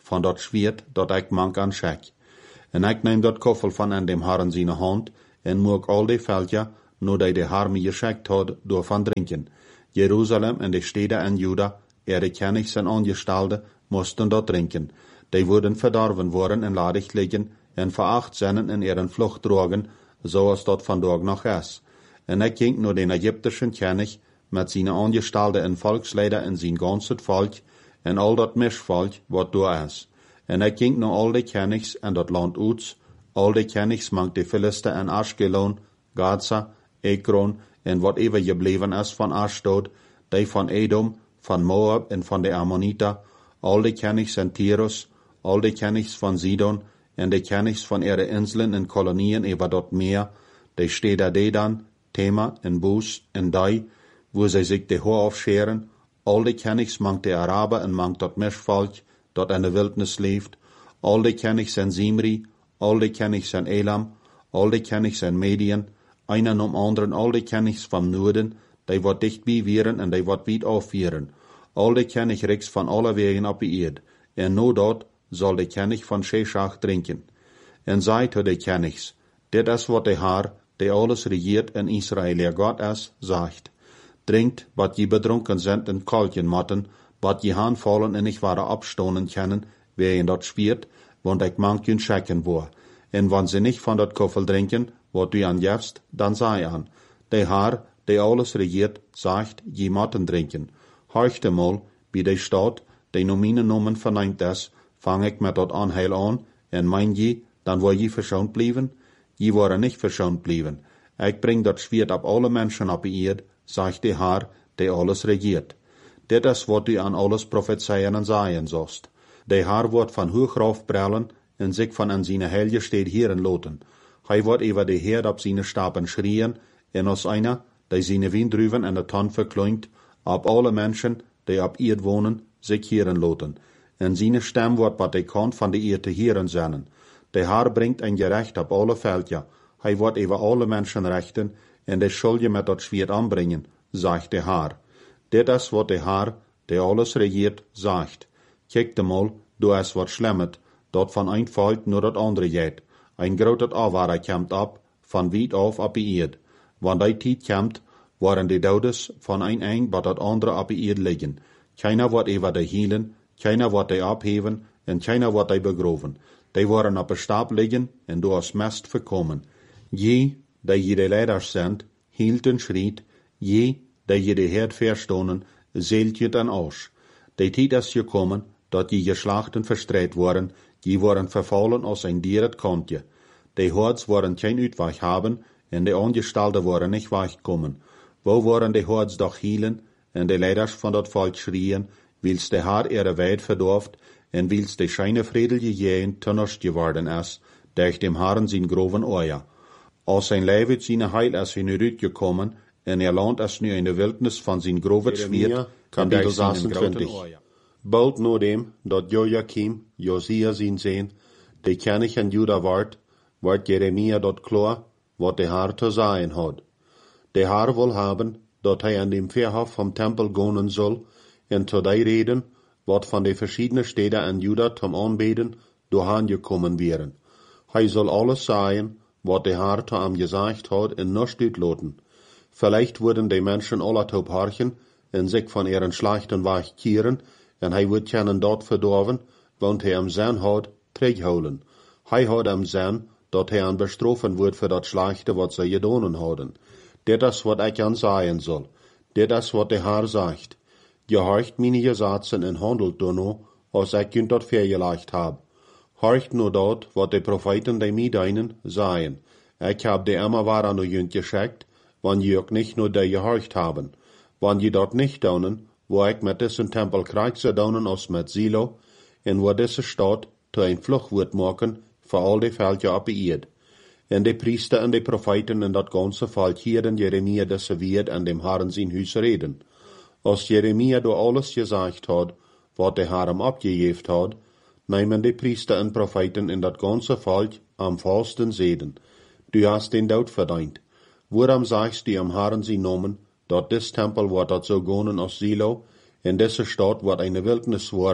van dat Schwert, dat ik mank aan schek. En ik neem dat koffel van aan dem Herren zijn hand, en moek al die veldja, no die de Herr mir geschickt had, door van drinken. Jeruzalem en de steden en Juda, de Kenigs en Angestalde, moesten dat drinken. Die worden verdorven worden en ladig liggen, en veracht zijn en ihren vlucht drogen, zoals dat vandaag nog is. En ik ging naar den Egyptischen Kenig, met zijn Angestalde en volksleider en zijn ganse volk, en al dat mischvolk wat door is. En ik ging naar al de Kenigs en dat land Uts, al de Kenigs mank de Philisten en Ashkelon, Gaza, Ekron, en wat even gebleven is van Ashdod, die van Edom, van Moab en van de Ammonita, al de Kenigs en Tyrus, al de Kenigs van Sidon, en de Kenigs van ihre inselen en kolonien over dat meer, de steden Dedan, Tema en Boos en Dai, wo zij zich de hoor afscheren, al de Kenigs mank de Araber en mank dat mischvolk, dat in de wildnis leeft, al de Kenigs en Zimri, al de Kenigs en Elam, al de Kenigs en Median, einen om anderen al de Kenigs van Noorden, die wat dichtbij vieren en die wat wiet afvieren, al de Kenigriks van alle wegen op de eerd, en no dat zal de Kenig van Sheshach drinken. En zei tot de Kenigs, dit is wat de Haar, die alles regiert in Israël, ihr God is, zegt. Drinkt, wat je bedronken zijn in kalken matten, wat je aanvallen en niet waren opstonen kennen, wie je dat spiert, want ik mank je schekken voor. En wanneer ze niet van dat koffel drinken, wat u aan jefst, dan zei aan. De Haar, die alles regiert, zegt, je matten drinken. Horchte mal, bij de stad, die no mijn nomen verneemt is, vang ik met dat aanheil aan, en mein je, dan wil je verschoond blijven? Je worden niet verschoond blijven. Ik breng dat Schwert op alle mensen op de eerd, zegt de Haar, die alles regiert. Dit is wat u aan alles profetieën en zaaien zost. De Haar wordt van hoog rauf brellen en zich van aan zijn heilige steed heren loten. Hij wordt over de Heer op zijn stapen schreien, en als einer, die zijn windruven en de ton verkleint, op alle mensen, die op eerd wonen, zich heren loten. En zijn stem wordt wat de kant van de eerd te heren zijn. De Haar brengt een gerecht op alle veldja. Hij wordt over alle mensen rechten, en de zul je met dat Schwert aanbrengen, zegt de Haar. Dit is wat de Haar, die alles regiert, zegt. Kijk de mal, du is wat schlemmet, dat van een volk naar dat andere gaat. Een grote afwaarde komt op, van wiet af op de eerd. Wanneer die tijd komt, worden de doders van een wat dat andere op de eerd liggen. Keiner wordt over de hielen, keiner wordt die opheven, en keiner wordt die begroven. Die worden op een stap liggen, en door als mest verkomen. Je, die je de leiders zendt, hield en schriet, je, die je de herd verstonen, zeelt je dan aus. De tijd is gekomen, dat je geslachten verstrijd worden, die worden vervallen als een dier het kontje. De hords worden geen uitweg hebben, en de ongestalten worden niet wegkomen. Wo worden de hords doch hielen, en de leiders van dat volk schrien, wils de Haar ihre wijd verdorft, en wils de scheine vredelige jeen tunners geworden is, durch dem Herren zijn groven oja. Als zijn lijf uit zijn heil is nu uitgekomen, en land is nu in de wildnis van zijn grove Schwert, kapitel 26. Bald na dem, dat Joachim, Josia zijn zoon, de Kenig in Juda wordt Jeremia dat klaar, wat de Haar te zeggen had. De Haar wil hebben, dat hij aan dem Verhof vom Tempel gaan zal, en zu die reden, wat van de verschiedene steden in Juda zum aanbeden doorheen gekommen wären. Hij zal alles zeggen, wat de Haar te hem gezegd had, en nicht uitlaten. Vielleicht würden die Menschen alle taub horchen, en zich van ihren schlechten Weg kehren, en hij wordt kennen dort verdorven, want hij hem zijn had, terughouden. Hij had hem zijn, dat hij aan bestrafen wordt voor dat slechte wat zij gedaan hadden. Dit is wat ik aan zeggen zal. Dit is wat de Haar zegt. Je horcht meine Gesetzen en handelt daarno, als ik je dat vergelegd heb. Horcht nur dat, wat de profeten die mij dienen, zeggen. Ik heb de immer waar naar je geschickt, wanneer je ook niet nur die gehorcht hebben. Wanneer je dat niet doen, wo ik met diesen Tempel krijg ze doen als met Silo, en wo diese stad te een vlucht wordt maken, voor al die veldje op de eerd. En de priester en de profeten en dat ganze volk hielden Jeremia deze woord en dem Herren zijn huis reden. Als Jeremia door alles gezegd had, wat de Herr hem opgegeven had, nemen de priester en profeten in dat ganze volk am valsten zeden. Du hast den dood verdient. Waarom sagst du am Herren zijn nomen, dat dis Tempel wordt dat zo gonen als Silo, en deze stad wordt eine wildnis worden,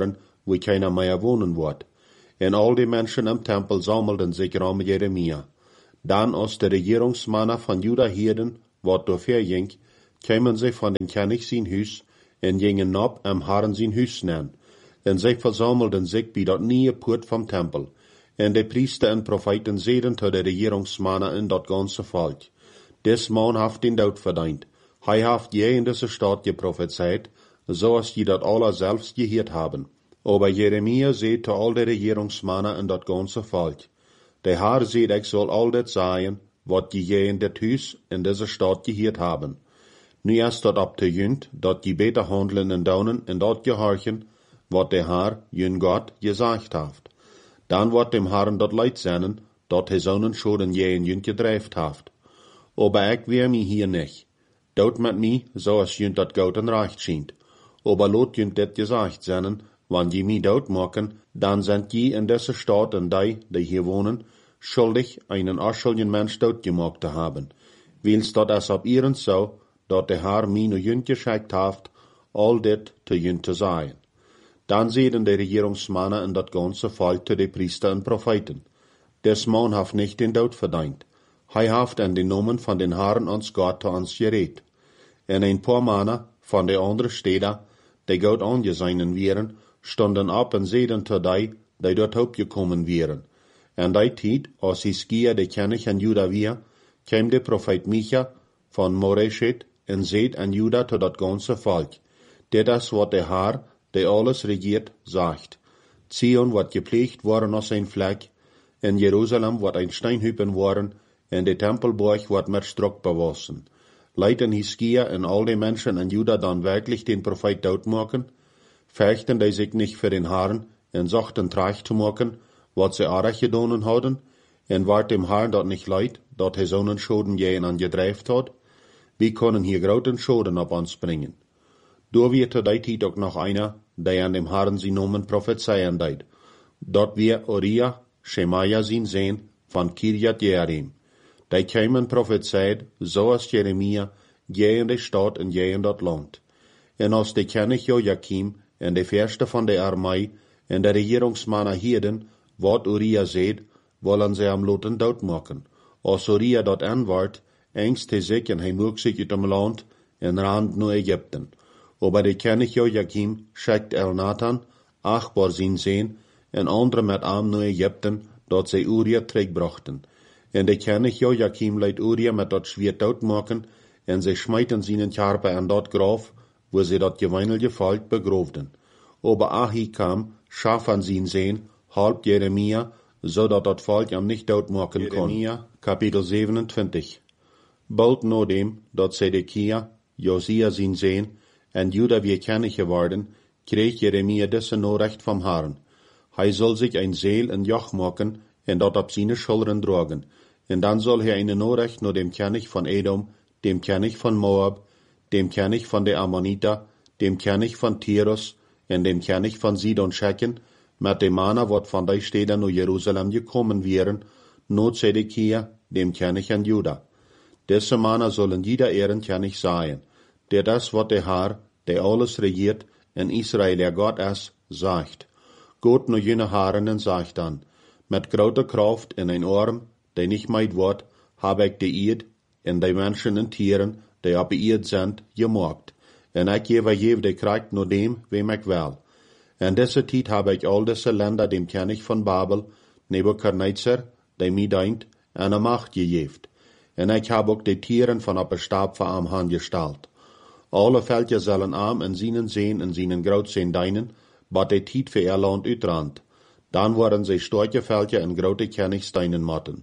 wo keiner mehr wohnen wird. En all die Menschen im Tempel sammelten sich um Jeremia. Dann aus der Regierungsmann von Juda Hirden, wat doorverging, kämen sie von dem König sein Hus en gingen ab am Herrn sein Hus nennen. En sie versammelten sich bei dat nieuwe Poort vom Tempel. En de Priester en Propheten zeiden tot de Regierungsmannen in dat ganze Volk. Des Mann haft den Dood verdient. Hij haft je in deze Stadt geprophezeit, zoals je dat alle selbst gehört haben. Aber Jeremia zei tot al de Regierungsmannen in dat ganze Volk. De Herr zei, ik zal al dat zeggen, wat je in dit huis in deze Stadt gehört haben. Nu is dat op te junt, dat je beter handelen en doen en dat gehorchen, wat de Herr, jun God, gezegd heeft. Dan wordt dem Herrn dat leid zijn, dat hij zonen schoden je in junt gedreifd heeft. Aber ik weer mij hier niet. Dood met mij, zoals junt dat goud en recht schijnt. Aber lot junt dit gezegd zijn, wanneer je mij dood maken, dan zijn je in deze stad en die hier wonen, schuldig einen afschuldigen mens doodgemaakt te hebben. Wils dat es op ihren zo, dat de Herr mij nu junt geschickt heeft, al dit te junt te zeggen. Dan zeiden de Regierungsmannen in dat ganze Volk te de Priester en Propheten. Des Mann haft nicht den Dood verdient. Hij haft in de Namen van den Herrn ons Gott te ons gereed. En een paar mannen van de andere steden, die Gott aangezeinen wären, stonden op en zeiden te die dort opgekommen wären. En die tijd, als Hiskia de König in Juda weer, kwam de Prophet Micha van Moreshet en zeid en Juda tot dat ganze Volk. Dit is wat de Herr, die alles regiert, sagt. Zion wordt gepleegd worden als een vlek, en Jeruzalem wordt een steinhüppen worden, en de Tempelborg wordt met strok bewassen. Leiden Hiskia en al die Menschen in Juda dan wirklich den Prophet doodmaken? Fürchten die sich nicht für den Herrn en zochten traag te maken, wat ze aardig gedaan hadden, en waard dem Herrn dat nicht leid, dat hij zo'n schoden je aan gedreifd had? Wie können hier groten schoden op ons brengen? Door wird te die tijd ook nog einer, die an dem Herrn zijn Namen prophezeien deed. Dat wir Uriah, Shemaiah zijn Sehn, van Kirjat Jearim. Die kwamen prophezeid, zoals Jeremia, je in de stad en je in dat land. En als de König Joachim en de Fürste van de Armee en de Regierungsmannen hielden, wat Uriah zeid, wollen ze am loten doodmaken. Als Uriah dat aanwaart, engst hij zich en hij moeg zich uit hem land en rand naar Egypten. Aber de König Joachim schickt Elnathan, Achbar zijn Sehn, en andere met hem naar Egypten, dat zij Uriah terugbrachten. En de König Joachim leidt Uriah met dat Schwert doodmaken, en zij smijten zijn Karpe aan dat graf, wo sie dat geweinige Volk begroofden. Aber Ahikam, Schafan zijn Sehn, halb Jeremia, zodat dat Volk hem niet doodmaken kon. Jeremia, Kapitel 27. Bald nadem, dat Zedekia, Josia zijn Sehn, en Juda weer König geworden, kreeg Jeremia deze Nachricht vom Herrn. Hij zal zich een Seel en Joch maken, en dat op zijn Schultern dragen. En dan zal hij een Nachricht naar dem König van Edom, dem König van Moab, dem König van de Ammoniter, dem König van Tyrus, en dem König van Sidon schicken, met de mannen wat van die steden naar Jeruzalem gekommen wären, not Zedekia, dem König in Juda. Deze mannen zullen jeder ihren König sein. Dit is wat de Herr, der alles regiert, in Israel der Gott is, sagt. Gott nur jene Herren en sagt dan, met grote kracht in een arm, die nicht meid wordt, heb ik de Eid en de Menschen en Tieren, die op de Eid zijn, gemaakt. En ik geef de kracht naar dem, wem ik wil. En deze tijd heb ik al deze Länder dem König van Babel, Nebuchadnezzar, die mij dient, en een macht gegeven. En ik heb ook de Tieren van op de stab van am Hand gestalt. Alle Völker zullen arm in seinen Seen en seinen groot zijn dienen, wat de tijd voor ihr land uitrandt. Dan worden sie starke Völker en grote Königs dienen moeten.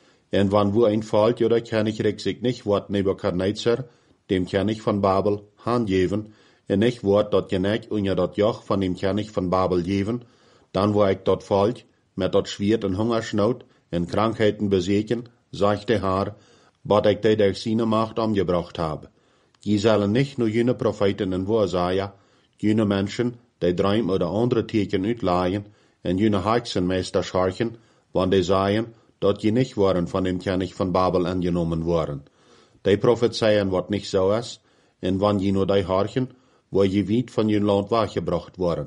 En wann wo ein Volk oder Königreich sich nicht wird Nebuchadnezzar, dem König von Babel, handgeven, en nicht wird dat Geneck unter dat Joch von dem König von Babel geven, dann wo ich dat Volk mit dat Schwert en Hungersnood en Krankheiten besiegen, sagt der Herr, wat ich die durch seine Macht umgebracht habe. Die sollen nicht nur jene Propheten en Wahrsager, jene Menschen, die Träume oder andere Teken uitlaaien, en jene Hexenmeister scharchen, wann die sagen, dat je nicht waren von dem König von Babel angenommen worden. Die prophezeien wat nicht so is, en wann je nur die harchen, wo je weit von je land weggebracht worden.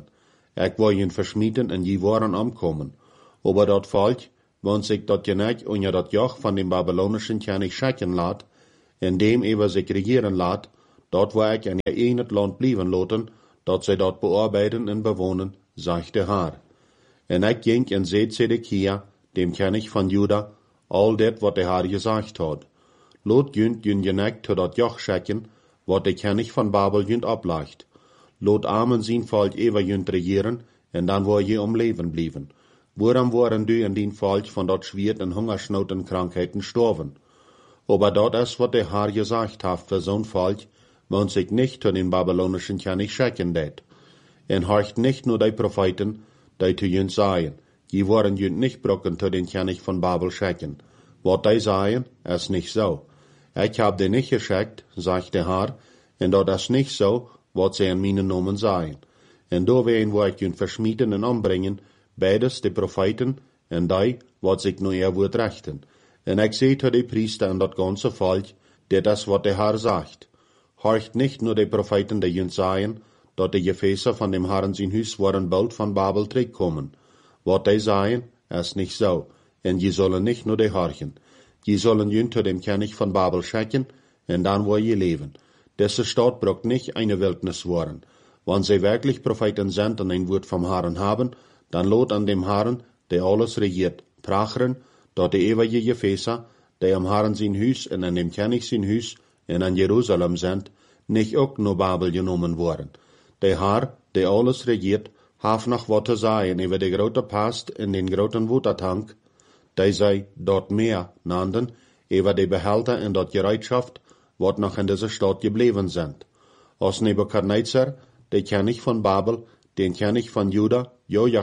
Ik wou jen versmieten en je waren omkomen. Aber dat Volk, wenn sich dat Geneig unter dat Joch von dem babylonischen König schrecken laat, in dem ewer sich regieren laat, dort wo ik in je het land blijven loten, dat zij dat bearbeiten en bewonen, sagt der Herr. En ik ging en seht Zedekia, dem König von Juda, all dat wat der Herr gesagt hat. Lot jünt jün Geneig to dat Joch schrecken, wat der König von Babel jünt ableicht. Lot armen zijn Volk ewer jünt regieren, en dan wo je om leven blijven. Waarom waren du in dien Volk von dat Schwert en Hungersnood en Krankheiten storven? Aber dat is wat der Herr gesagt hat für so'n Volk, wenn sich nicht zu den babylonischen König schrecken det. En horcht nicht nur die Propheten, die zu jünt sagen, die waren jünt nicht brocken zu den König von Babel schrecken. Wat die sagen, ist nicht so. Ich hab die nicht geschreckt, sagt der Herr, en dat is nicht so, wat sie in meinen Namen sagen. En do werden wo ich jünt verschmieden en umbringen, beides die Propheten en die, wat sich nur ihr Wort rechten. En ich seh zu die Priester en dat ganze Volk, der das, wat der Herr sagt. Horcht nicht nur die Propheten, die jünt sagen, dat die Gefäße von dem Herrn sein Hus waren bald von Babel zurückkommen. Wat die sagen, ist nicht so. En je sollen nicht nur die horchen. Je sollen jünt zu dem König von Babel schrecken, en dann wo je leben. Diese Stadt braucht nicht eine Wildnis worden. Wenn sie wirklich Propheten sind und ein Wort vom Herrn haben, dann lot an dem Herrn, der alles regiert, trachern, dat die ewige Gefäße, die am Herrn sein Hus und an dem König sein Hus und an Jerusalem sind, nicht auch nur Babel genommen worden. Der Herr, der alles regiert, hat noch was zu sagen über die große Past in den großen Watertank, die sei dort mehr nannten, über die Behälter in dort Gereitschaft, wat noch in dieser Stadt geblieben sind. Als Nebukadnezar, der König von Babel, den König von Juda,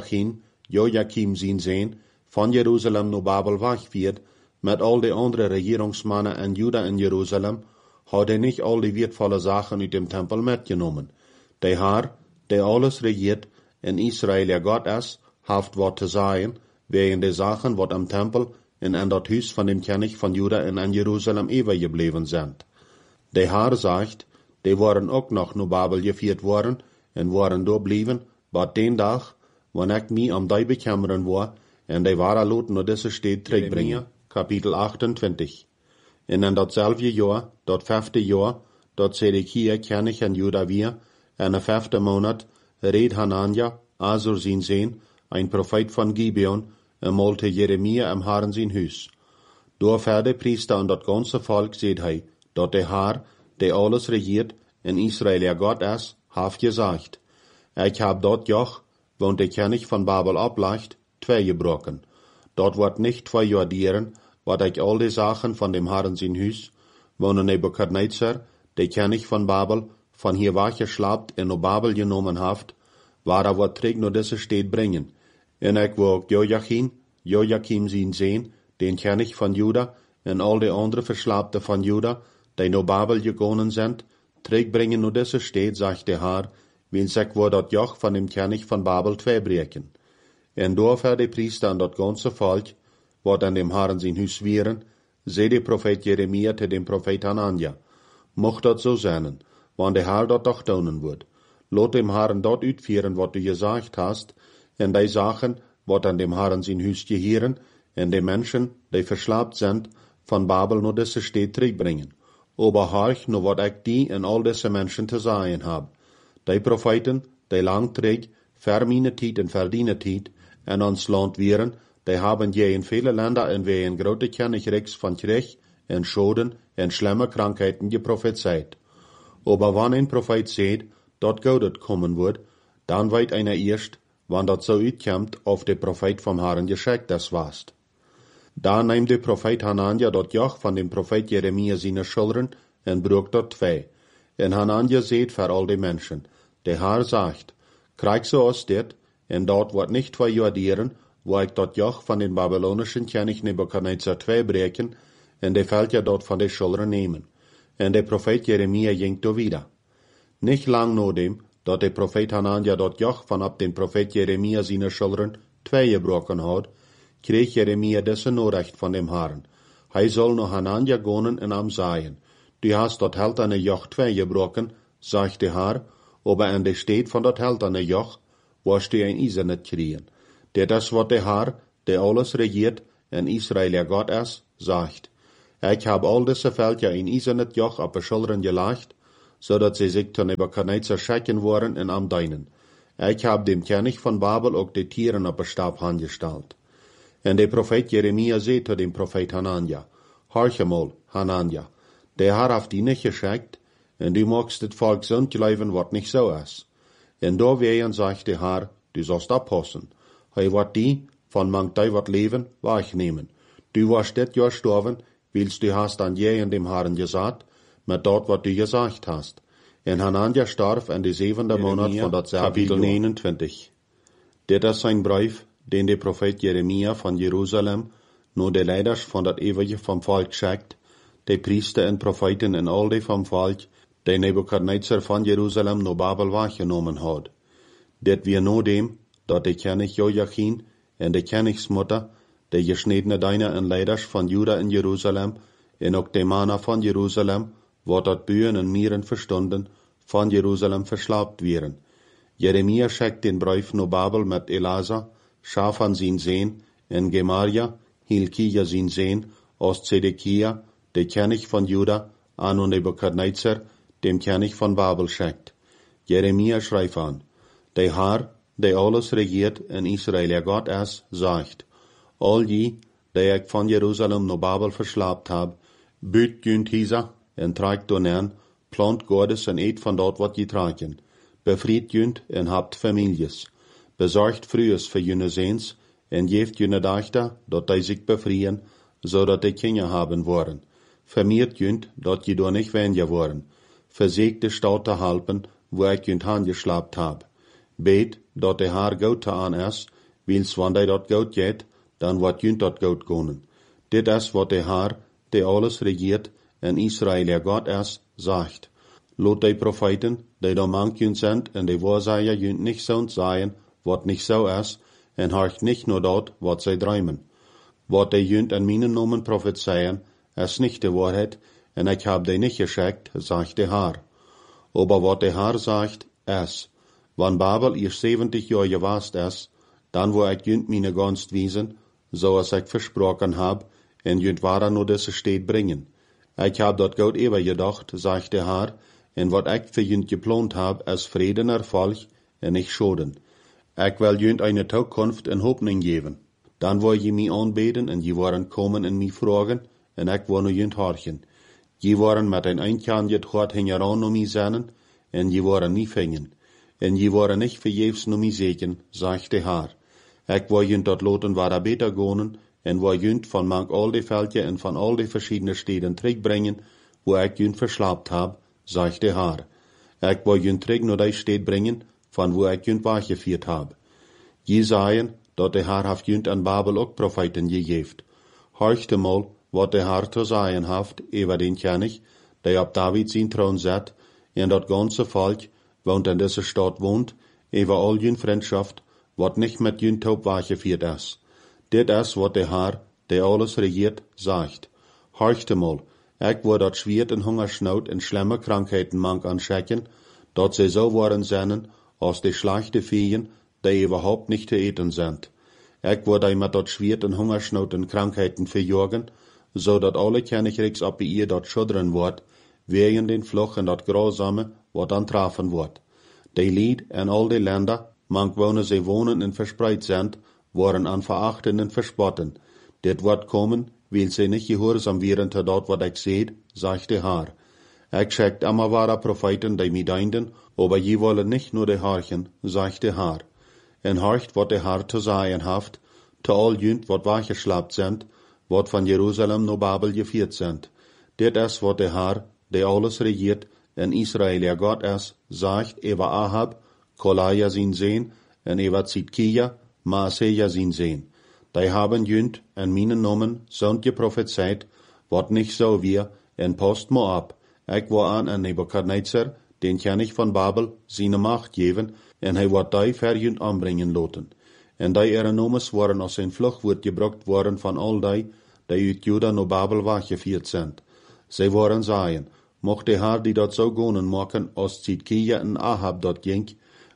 Joachim sein Sehen, von Jerusalem nach Babel wegführt, mit all die anderen Regierungsmannen in Juda in Jerusalem, hat nicht all die wertvolle Sachen aus dem Tempel mitgenommen. Der Herr, der alles regiert, in Israel ja Gott ist, hat was zu sagen, wegen der Sachen, wat am Tempel und in das Haus von dem König von Juda in Jerusalem ewig geblieben sind. Der Herr sagt, die waren auch noch nach Babel geführt worden und waren da blieben, bis den Tag, wenn ich mich die bekümmern war, und die waren lot nur diese Stadt zurückbringen. Kapitel 28. Und in dasselbe Jahr, das 5. Jahr, dat Zedekia König in Juda wir, in der 5. Monat, red Hanania, Asur sein Sehen, ein Prophet von Gibeon, malte Jeremia am Herrn sein Hus. Door der Priester und das ganze Volk seht hei, dat der Herr, der alles regiert, in Israel ja Gott ist, hat gesagt, ich hab dort Joch, wenn der König von Babel ableicht, zwei gebrochen. Dort wird nicht zwei Jordieren, wat ich all die Sachen von dem Herrn sein Hus, wenn Nebukadnezar, der König von Babel, von hier weggeschlappt in Babel genommen haft, war wat trägt nur diese Stadt bringen. En ich wo Joachim sein Sehen, den König von Juda, und all die anderen Verschlappte von Juda, die nach Babel gegangen sind, trägt bringen nur diese Stadt, sagt der Herr, wenn sich wo dat Joch von dem König von Babel zwei brechen. En door die Priester und das ganze Volk, wat an dem Herrn sein Hus wären, seh der Prophet Jeremia zu dem Prophet Hanania. Mocht dat so sein, wann der Herr dat doch tun wird. Lot dem Herrn dort utführen, wat du gesagt hast, en die Sachen, wat an dem Herrn sein Hus gehören, en die Menschen, die verschlappt sind, von Babel nur diese Stadt zurückbringen. Aber horch nur wat ich die en all diese Menschen zu sagen hab. Die Propheten, die langträg, für meine Tijd en für deine Tijd, en ons Land wären, die haben je in viele Länder en wie in grote Königreichs von Krieg, en Schoden, en schlimme Krankheiten geprophezeit. Aber wann ein Prophet seht, dat Gott kommen wird, dann weit einer erst, wann dat so uitkommt, auf der Prophet vom Herrn geschickt das warst. Da nahm der Prophet Hanania dat Joch von dem Prophet Jeremia seine Schultern en brug dat zwei. En Hanania seht für all die Menschen. Der Herr sagt, krieg so aus dit, en dort wird nicht zwei Jordieren, wo ich dat Joch von den babylonischen König Nebukadnezar zwei brechen, en der fällt ja dort von der Schultern nehmen. En der Prophet Jeremia ging da wieder. Nicht lang nur dem, dat der Prophet Hanania dat Joch von ab den Prophet Jeremia seine Schultern zwei gebrochen hat, krieg Jeremia diese Nachricht von dem Herrn. Hij soll noch Hanania gehen und am sagen, du hast dat hälterne Joch zwei gebrochen, sagt der Herr, aber in der Stadt von dat hälterne Joch, was die ein Isa nicht kriegen. Dit is wat de Herr, der alles regiert, en Israel ja Gott is, sagt. Ich hab all diese Völker in Israel Joch auf die Schultern gelegt, so dass sie sich zu Nebuchadnezzar schrecken worden in am Deinen. Ich hab dem König von Babel auch die Tieren auf den Stab angestellt. Und der Prophet Jeremia sagt zu dem Prophet Hanania, horche mal, Hanania, der Herr hat die nicht geschickt, und du magst das Volk so glauben, was nicht so ist. Und da werden, sagt der Herr, du sollst abpassen. Hij wird die, von manch die wat leben, wegnehmen. Du warst dit Jahr gestorben, willst du hast an je in dem Herrn gesagt, mit dort, wat du gesagt hast. En Hanania starb in die 7. Monat von dat Kapitel 29. Dit is sein Brief, den der Prophet Jeremia von Jerusalem, nur der Leiders von dat Ewige vom Volk schickt, die Priester en Propheten en all die vom Volk, die Nebuchadnezzar von Jerusalem no Babel weggenommen hat. Dit wir nur dem, dat de König Joachim en de Königsmutter, de geschnittene Diener en Leiders von Juda in Jerusalem, en ook de Mannen von Jerusalem, wat dat Bühen en Mieren verstunden, von Jerusalem verslaapt wären. Jeremia schickt den Brief no Babel mit Elasa, Schafan sin Sehn, en Gemaria, Hilkia sin Sehn, aus Zedekia, de König von Juda, an und Nebuchadnezzar, dem König von Babel schickt. Jeremia schreibt an, der Herr, der alles regiert in Israel, ja Gott ist, sagt, all die, die ich von Jerusalem no Babel verslaapt hab, büt günd hisa, en tragt donern, plant Gottes en eet van dort wat je tragen, befried günd en habt Families, besorgt frühes für jene Sehns, en geeft jene Dachter, dat die sich befriehen, so dat die Kinder haben wollen, vermiert günd, dat je door nicht weniger wollen, versägte Staute halpen, wo ich günd angeschlapt hab, bet, dat de Haar goud aan is, wils wanneer dat goud geht, dan wordt junt dat goud gonen. Dit is wat de Haar, die alles regiert, en Israel ja Gott is, sagt. Lot de Propheten, die da mank junt sind, en de Wahrsager junt nicht so sagen, wat nicht so is, en horcht nicht nur dort, wat sie träumen. Wat de junt an meinen Namen prophezeien, is nicht die Wahrheit, en ich hab de nicht geschickt, sagt de Haar. Aber wat de Haar sagt, is, wann Babel ihr 70 Jahre gewast ist, dann wo ich jünt meine Gunst wiesen, so als ich versprochen hab, en jünt wahrer nur diese Stadt bringen. Ich hab dort Gott eber gedacht, sagt der Herr, en wat ich für jünt geplant hab, als Frieden Erfolg, en nicht Schoden. Ich will jünt eine Zukunft en Hoffnung geben. Dann wo je mich anbeten, en je waren kommen en mich fragen, en ich war nur jünt horchen. Je waren mit ein Einkern jet hart hingeran um mich sennen, en je waren nie fingen. En je waren nicht verjefs no mi segen, sagt der Herr. Ich war jünt dort loten war beter gonen, en war jünt von mank all die Völker en von all die verschiedenen Städten bringen, wo ich jünt verslaapt hab, sagt der Herr. Ich war jünt no die Städt bringen, von wo ich jünt weggeführt hab. Je sagen, dat der Herr haft jünt an Babel auch Propheten gegeft. Horchte mal, wat der Herr zu sagen haft, über den König, der auf David sin Thron sat, en dat ganze Volk, wohnt in dieser Stadt wohnt, über all jün Freundschaft, wat nicht mit jün Taub weggeführt ist. Dit is wat der Herr, der alles regiert, sagt. Horchte mal, ich war dat schwert en Hungersnot en schlimme Krankheiten mank anschecken, dat sie so waren sennen, als die schlechte Viehen, die überhaupt nicht zu eten sind. Ich war die mit dat schwert en Hungersnot en Krankheiten verjorgen, so dat alle Königreichs ab ihr dat schudren wird, wegen den Fluch en dat Grausame, wat dan trafen wordt. Die Lied en al die Länder, mank wonen sie wohnen en verspreid sind, worden an verachten en verspotten. Dit wordt kommen, weil sie nicht gehorsam wären te dat wat ich seht, sagt der Herr. Ich schickt immer wahre Propheten, die mi deinden, aber je wollen nicht nur die Horchen, sagt der Herr. En horcht, wat der Herr zu sagen haft, te all jünt, wat weggeschlappt sind, wat von Jerusalem no Babel geführt sind. Dit is wat der Herr, der alles regiert, en Israel ja Gott is, sagt über Ahab, Kolaja sin Sehn, en über Zidkia, Maaseja sin Sehn. Die haben jünt en meinen Namen sind geprophezeit, wat nicht so wir, en post mo ab. Ich war an Nebuchadnezzar, den König von Babel, seine Macht geben, en hij wat die verjünt anbringen loten. En die ihre Nomes waren aus zijn Fluchtwoord gebracht worden von all die uit Juda no Babel weggeführt sind. Sie waren sagen, mocht der Herr die dort so gonen machen, als Zidkia en Ahab dort ging,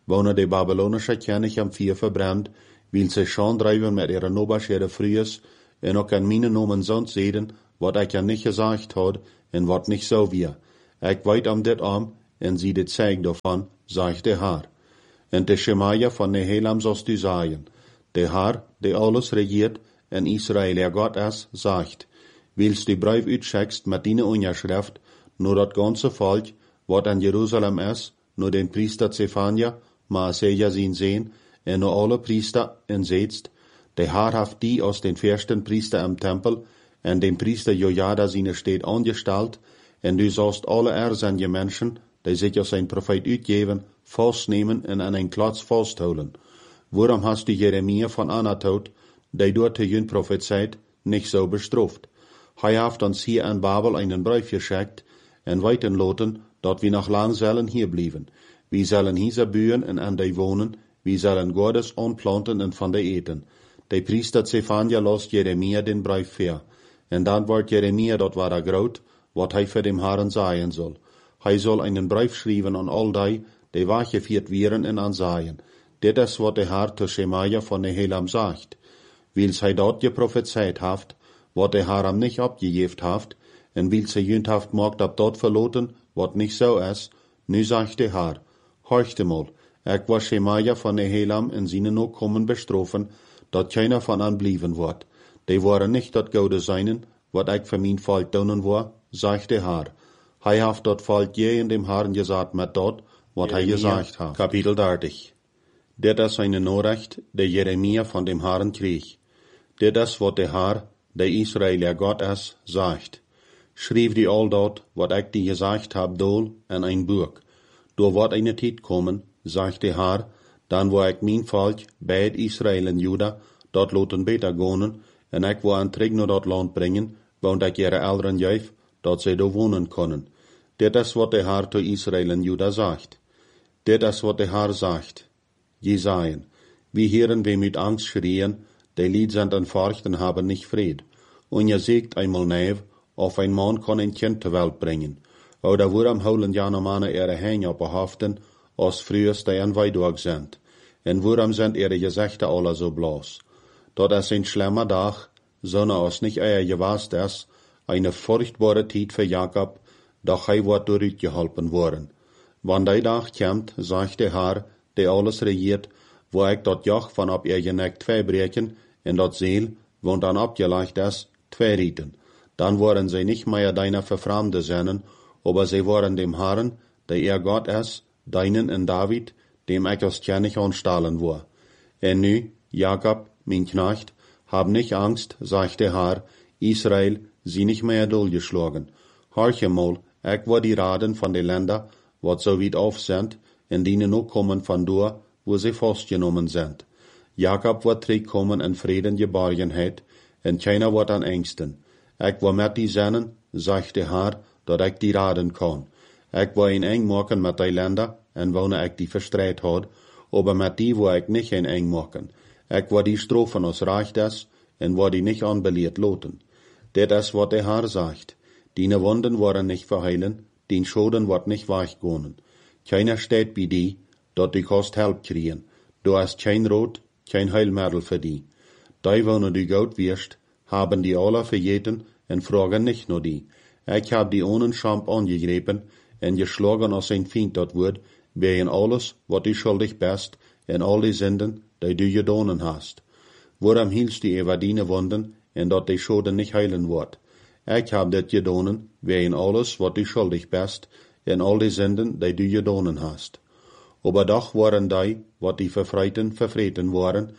wonen de Babylonische König am Vier verbrannt, wil ze schon drijven met ihre Nobaschere Frühes, en ook aan mijn nomen zond zeden, wat ik ja niet gezegd had, en wat niet zo weer. Ik weet om dit om, en zie dit zeig daarvan, zegt de Heer. En de Shemaia van Nehelam zoals du zeggen, de Heer, die alles regiert, en Israël er God is, zegt, wils die brief uitschickst met die onderschrift, nur dat ganze volk, wat aan Jeruzalem is, nur den Priester Zephania, Maaseja zien, en nur alle Priester en zetst, de Heer heeft die aus den versten Priester im Tempel, en den Priester Jojada seine steed angestalt, en du sollst alle zijn je mensen, die zich als een profeet uitgeven, vastnemen en aan een klats vasthouden. Waarom hast du Jeremia van Anatot, die door te jun prophezeit, nicht so bestraft? Hij heeft ons hier in Babel einen brief geschickt, en weten laten, dat we nog lang zullen hier blijven. We zullen hier buien en aan die wonen, we zullen Gottes aanplanten en van die eten. De priester Zephania lost Jeremia den brief ver. En dan wordt Jeremia dat waar groot, wat hij voor dem Herren zeggen zal. Hij zal einen brief schrijven aan al die weggevierd werden en aanzaaien. Dit is wat de Heer te Shemaia van Nehelam zegt. Wils hij dat geprophezeit heeft, wat de Heer hem niet opgegeven heeft, en wils hij junt heeft maakt op dat verloten, wat niet zo is, nu zegt de Heer, horchte mal, ik was Shemaia van Nehelam en zijn ook komen bestrafen, dat keiner van hen blijven wordt. Die waren niet dat gouden zijnen, wat ik voor mijn volk doen wou, zegt de Heer. Hij heeft dat volk je in dem Herren gezegd met dat, wat hij gezegd heeft. Kapitel 30. Dit is een Nachricht, die Jeremia van dem Herren kreeg. Dit is wat de Heer, de Israël God is, zegt. Schreef die al dat, wat ik die gezegd heb, dol in een boek. Door wat een tijd komen, zegt de Heer, dan wil ik mijn volk, bij Israël en Juda, dat laten beter gaan, en ik wil hen terug naar dat land brengen, want ik ihre Eltern geef, dat zij daar wonen kunnen. Dit is wat de Heer te Israël en Juda zegt. Dit is wat de Heer zegt. Jesaien, wie heren we met angst schreien, die Lied sind en furchten haben nicht Fried. Und je zegt einmal neef, of ein Mann kann ein Kind zur Welt bringen. Oder waarom houden jane mannen ihre Hänge op haften, als frühers die en Weidorg sind? En waarom sind ihre Gesichter alle so blass? Dat is ein schlimmer Dag, sondern als nicht euer gewast ist, eine furchtbare Zeit für Jakob, doch hij wordt durchgeholpen worden. Wann die Dag kommt, sagt der Herr, der alles regiert, wo ik dat Joch van op ihr Neck twee breken, en dat Seel, wo dann abgelegt ist, twee rieten. Dann worden sie nicht mehr deiner Verfremde sennen, aber sie worden dem Herrn, der Gott ist, deinen en David, dem ich als König anstahlen war. En nu, Jakob, mein Knecht, hab nicht Angst, sagt der Herr, Israel, sie nicht mehr durchgeschlagen. Horche mal, ich war die Raden von den Ländern, wat so weit auf sind, en die nu kommen von dort, wo sie festgenommen sind. Jakob wird terugkommen in Frieden geborgenheid, en keiner wird an Ängsten. Ich will met die zennen, sagt der Herr, dat ich die raden kann. Ich will een eng maken met die Länder, en wanneer ich die verstreit had, aber met die will ich nicht een eng maken. Ich will die strafen als recht is, en will die nicht anbeleerd loten. Dit is wat der Herr sagt. Dine Wunden worden nicht verheilen, dien Schoden wird nicht weichgehen. Keiner steht bei die, dat du kannst Help kriegen. Du hast kein Rot, kein Heilmittel für die. Die, wanneer du gut wirst, haben die alle vergeten en fragen nicht nur die. Ich hab die ohne Scham angegriffen en geschlagen als ein Feind dat wordt, wegen alles, wat du schuldig bist, en all die Sünden, die du gedonen hast. Waarom hielst du über deine Wunden, en dat die Schoden nicht heilen wird? Ich hab dit gedonen, wegen alles, wat du schuldig bist, en all die Sünden, die du gedonen hast. Aber doch waren die, wat die verfreten waren,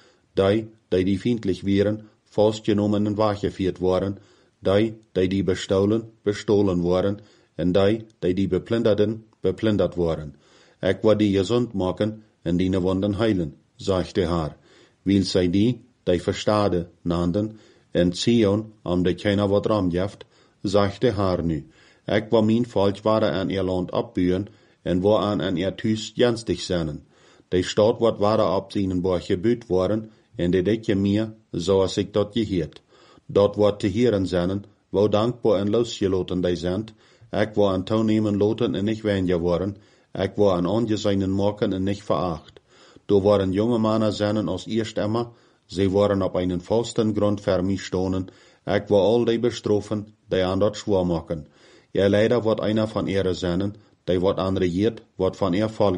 die feindlich wären, festgenommen und weggeführt waren, die bestohlen waren, en die beplinderten, beplindert waren. Ich will die gesund machen, en die Wunden heilen, sagt der Herr. Weil sie die verstade nannten, en Zion, die keiner wat ramjeft, sagt der Herr nu. Ich will mein Volk ware an ihr Land abbühen, en wo an ihr Tüs janstig sennen. Die Stadt wat ware ab seinen Borg gebüht worden, en die dicke mir, so als ich dort gehiert. Dort wat te hieren sennen, wo dankbar en losgeloten die sind, ich wo an toenemen loten en nicht weniger worden, ich wo an angesehen maken en nicht veracht. Da waren junge Männer seinen aus Erstemmer, sie waren auf einen festen Grund für mich stonen, ich war all die bestrafen, die an dort schwor machen. Ja, leider wird einer von ihre seinen, die wird anregiert, wird von ihr Volk